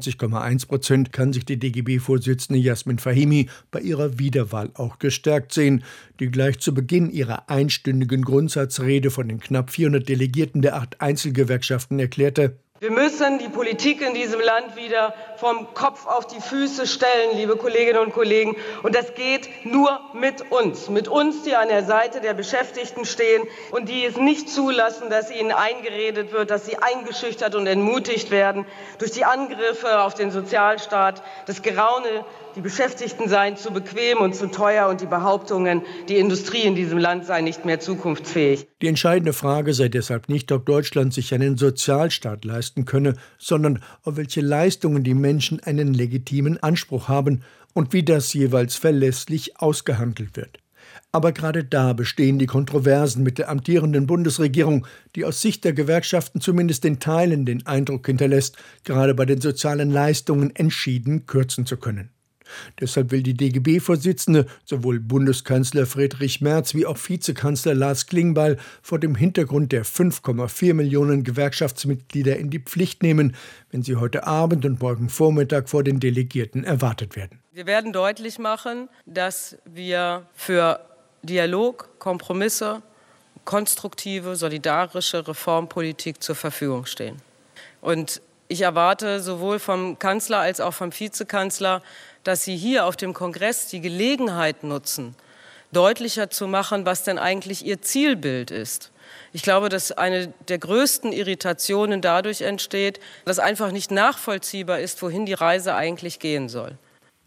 96,1% kann sich die DGB-Vorsitzende Jasmin Fahimi bei ihrer Wiederwahl auch gestärkt sehen, die gleich zu Beginn ihrer einstündigen Grundsatzrede von den knapp 400 Delegierten der 8 Einzelgewerkschaften erklärte: Wir müssen die Politik in diesem Land wieder vom Kopf auf die Füße stellen, liebe Kolleginnen und Kollegen. Und das geht nur mit uns, die an der Seite der Beschäftigten stehen und die es nicht zulassen, dass ihnen eingeredet wird, dass sie eingeschüchtert und entmutigt werden durch die Angriffe auf den Sozialstaat, das Geraune, die Beschäftigten seien zu bequem und zu teuer und die Behauptungen, die Industrie in diesem Land sei nicht mehr zukunftsfähig. Die entscheidende Frage sei deshalb nicht, ob Deutschland sich einen Sozialstaat leisten könne, sondern auf welche Leistungen die Menschen einen legitimen Anspruch haben und wie das jeweils verlässlich ausgehandelt wird. Aber gerade da bestehen die Kontroversen mit der amtierenden Bundesregierung, die aus Sicht der Gewerkschaften zumindest in Teilen den Eindruck hinterlässt, gerade bei den sozialen Leistungen entschieden kürzen zu können. Deshalb will die DGB-Vorsitzende sowohl Bundeskanzler Friedrich Merz wie auch Vizekanzler Lars Klingbeil vor dem Hintergrund der 5,4 Millionen Gewerkschaftsmitglieder in die Pflicht nehmen, wenn sie heute Abend und morgen Vormittag vor den Delegierten erwartet werden. Wir werden deutlich machen, dass wir für Dialog, Kompromisse, konstruktive, solidarische Reformpolitik zur Verfügung stehen. Und ich erwarte sowohl vom Kanzler als auch vom Vizekanzler, dass sie hier auf dem Kongress die Gelegenheit nutzen, deutlicher zu machen, was denn eigentlich ihr Zielbild ist. Ich glaube, dass eine der größten Irritationen dadurch entsteht, dass einfach nicht nachvollziehbar ist, wohin die Reise eigentlich gehen soll.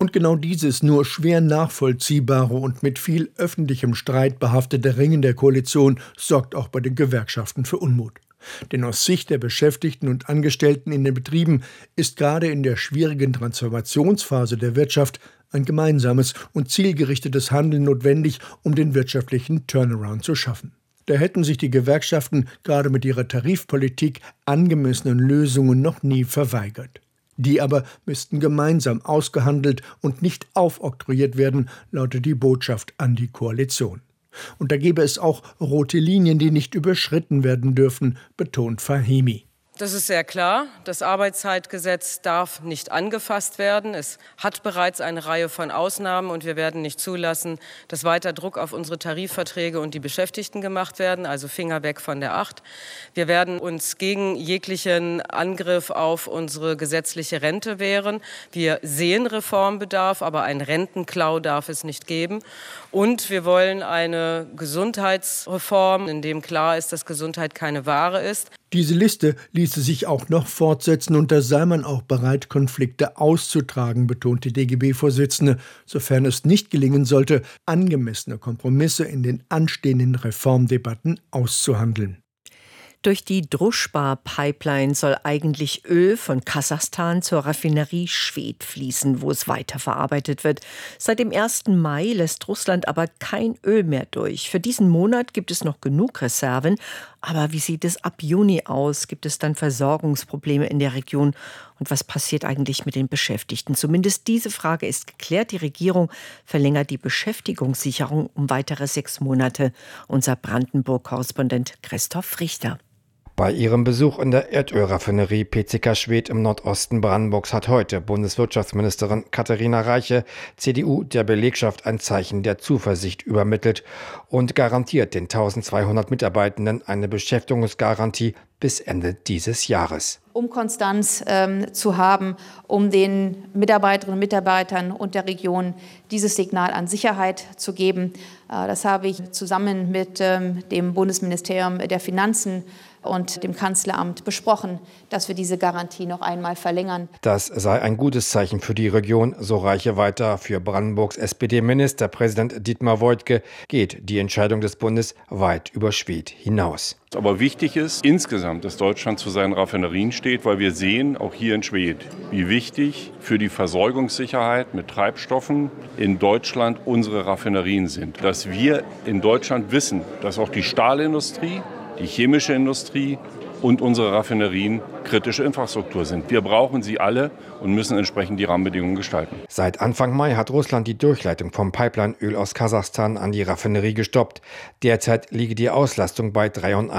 Und genau dieses nur schwer nachvollziehbare und mit viel öffentlichem Streit behaftete Ringen der Koalition sorgt auch bei den Gewerkschaften für Unmut. Denn aus Sicht der Beschäftigten und Angestellten in den Betrieben ist gerade in der schwierigen Transformationsphase der Wirtschaft ein gemeinsames und zielgerichtetes Handeln notwendig, um den wirtschaftlichen Turnaround zu schaffen. Da hätten sich die Gewerkschaften gerade mit ihrer Tarifpolitik angemessenen Lösungen noch nie verweigert. Die aber müssten gemeinsam ausgehandelt und nicht aufoktroyiert werden, lautet die Botschaft an die Koalition. Und da gäbe es auch rote Linien, die nicht überschritten werden dürfen, betont Fahimi. Das ist sehr klar. Das Arbeitszeitgesetz darf nicht angefasst werden. Es hat bereits eine Reihe von Ausnahmen und wir werden nicht zulassen, dass weiter Druck auf unsere Tarifverträge und die Beschäftigten gemacht werden, also Finger weg von der 8. Wir werden uns gegen jeglichen Angriff auf unsere gesetzliche Rente wehren. Wir sehen Reformbedarf, aber einen Rentenklau darf es nicht geben. Und wir wollen eine Gesundheitsreform, in dem klar ist, dass Gesundheit keine Ware ist. Diese Liste ließe sich auch noch fortsetzen und da sei man auch bereit, Konflikte auszutragen, betont die DGB-Vorsitzende, sofern es nicht gelingen sollte, angemessene Kompromisse in den anstehenden Reformdebatten auszuhandeln. Durch die Druschba-Pipeline soll eigentlich Öl von Kasachstan zur Raffinerie Schwedt fließen, wo es weiterverarbeitet wird. Seit dem 1. Mai lässt Russland aber kein Öl mehr durch. Für diesen Monat gibt es noch genug Reserven. Aber wie sieht es ab Juni aus? Gibt es dann Versorgungsprobleme in der Region? Und was passiert eigentlich mit den Beschäftigten? Zumindest diese Frage ist geklärt. Die Regierung verlängert die Beschäftigungssicherung um weitere 6 Monate. Unser Brandenburg-Korrespondent Christoph Richter. Bei ihrem Besuch in der Erdölraffinerie PCK Schwedt im Nordosten Brandenburgs hat heute Bundeswirtschaftsministerin Katharina Reiche, CDU, der Belegschaft ein Zeichen der Zuversicht übermittelt und garantiert den 1200 Mitarbeitenden eine Beschäftigungsgarantie bis Ende dieses Jahres. Um Konstanz zu haben, um den Mitarbeiterinnen und Mitarbeitern und der Region dieses Signal an Sicherheit zu geben. Das habe ich zusammen mit dem Bundesministerium der Finanzen und dem Kanzleramt besprochen, dass wir diese Garantie noch einmal verlängern. Das sei ein gutes Zeichen für die Region, so Reiche weiter. Für Brandenburgs SPD-Ministerpräsident Dietmar Woidke geht die Entscheidung des Bundes weit über Schwedt hinaus. Aber wichtig ist insgesamt, dass Deutschland zu seinen Raffinerien steht, weil wir sehen, auch hier in Schwedt, wie wichtig für die Versorgungssicherheit mit Treibstoffen in Deutschland unsere Raffinerien sind. Dass wir in Deutschland wissen, dass auch die Stahlindustrie, die chemische Industrie und unsere Raffinerien kritische Infrastruktur sind. Wir brauchen sie alle und müssen entsprechend die Rahmenbedingungen gestalten. Seit Anfang Mai hat Russland die Durchleitung vom Pipeline-Öl aus Kasachstan an die Raffinerie gestoppt. Derzeit liege die Auslastung bei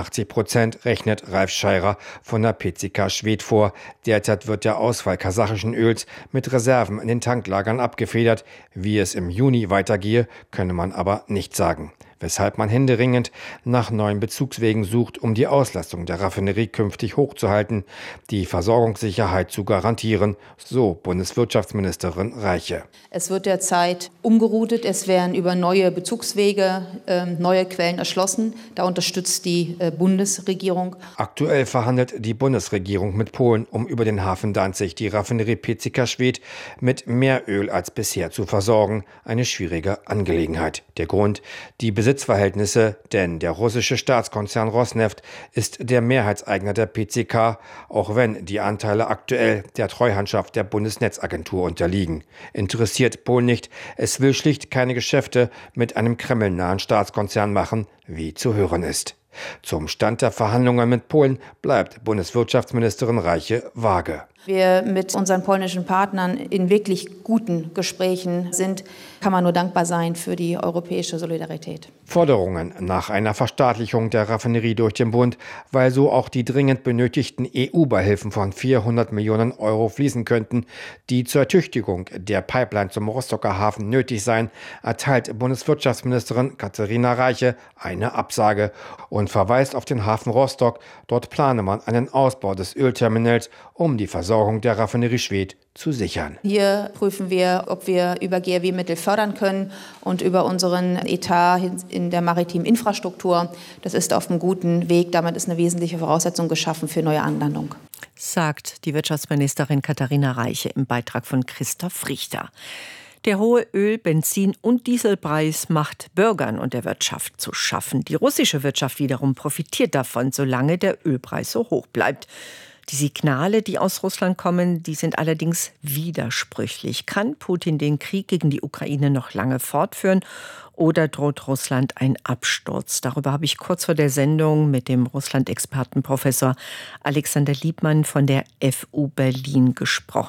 83%, rechnet Ralf Scheirer von der PCK Schwedt vor. Derzeit wird der Ausfall kasachischen Öls mit Reserven in den Tanklagern abgefedert. Wie es im Juni weitergehe, könne man aber nicht sagen. Weshalb man händeringend nach neuen Bezugswegen sucht, um die Auslastung der Raffinerie künftig hochzuhalten, die Versorgungssicherheit zu garantieren, so Bundeswirtschaftsministerin Reiche. Es wird derzeit umgeroutet, es werden über neue Bezugswege neue Quellen erschlossen. Da unterstützt die Bundesregierung. Aktuell verhandelt die Bundesregierung mit Polen, um über den Hafen Danzig die Raffinerie PCK Schwedt mit mehr Öl als bisher zu versorgen. Eine schwierige Angelegenheit. Der Grund, die Besitzverhältnisse, denn der russische Staatskonzern Rosneft ist der Mehrheitseigner der PCK, auch wenn die Anteile aktuell der Treuhandschaft der Bundesnetzagentur unterliegen. Interessiert Polen nicht, es will schlicht keine Geschäfte mit einem kremlnahen Staatskonzern machen, wie zu hören ist. Zum Stand der Verhandlungen mit Polen bleibt Bundeswirtschaftsministerin Reiche vage. Wir mit unseren polnischen Partnern in wirklich guten Gesprächen sind, kann man nur dankbar sein für die europäische Solidarität. Forderungen nach einer Verstaatlichung der Raffinerie durch den Bund, weil so auch die dringend benötigten EU-Beihilfen von 400 Millionen Euro fließen könnten, die zur Ertüchtigung der Pipeline zum Rostocker Hafen nötig seien, erteilt Bundeswirtschaftsministerin Katharina Reiche eine Absage und verweist auf den Hafen Rostock. Dort plane man einen Ausbau des Ölterminals, um die Versorgung der Raffinerie Schwedt zu sichern. Hier prüfen wir, ob wir über GRW-Mittel fördern können und über unseren Etat in der maritimen Infrastruktur. Das ist auf einem guten Weg. Damit ist eine wesentliche Voraussetzung geschaffen für neue Anlandung. sagt die Wirtschaftsministerin Katharina Reiche im Beitrag von Christoph Richter. Der hohe Öl-, Benzin- und Dieselpreis macht Bürgern und der Wirtschaft zu schaffen. Die russische Wirtschaft wiederum profitiert davon, solange der Ölpreis so hoch bleibt. Die Signale, die aus Russland kommen, die sind allerdings widersprüchlich. Kann Putin den Krieg gegen die Ukraine noch lange fortführen oder droht Russland ein Absturz? Darüber habe ich kurz vor der Sendung mit dem Russland-Experten Professor Alexander Liebmann von der FU Berlin gesprochen.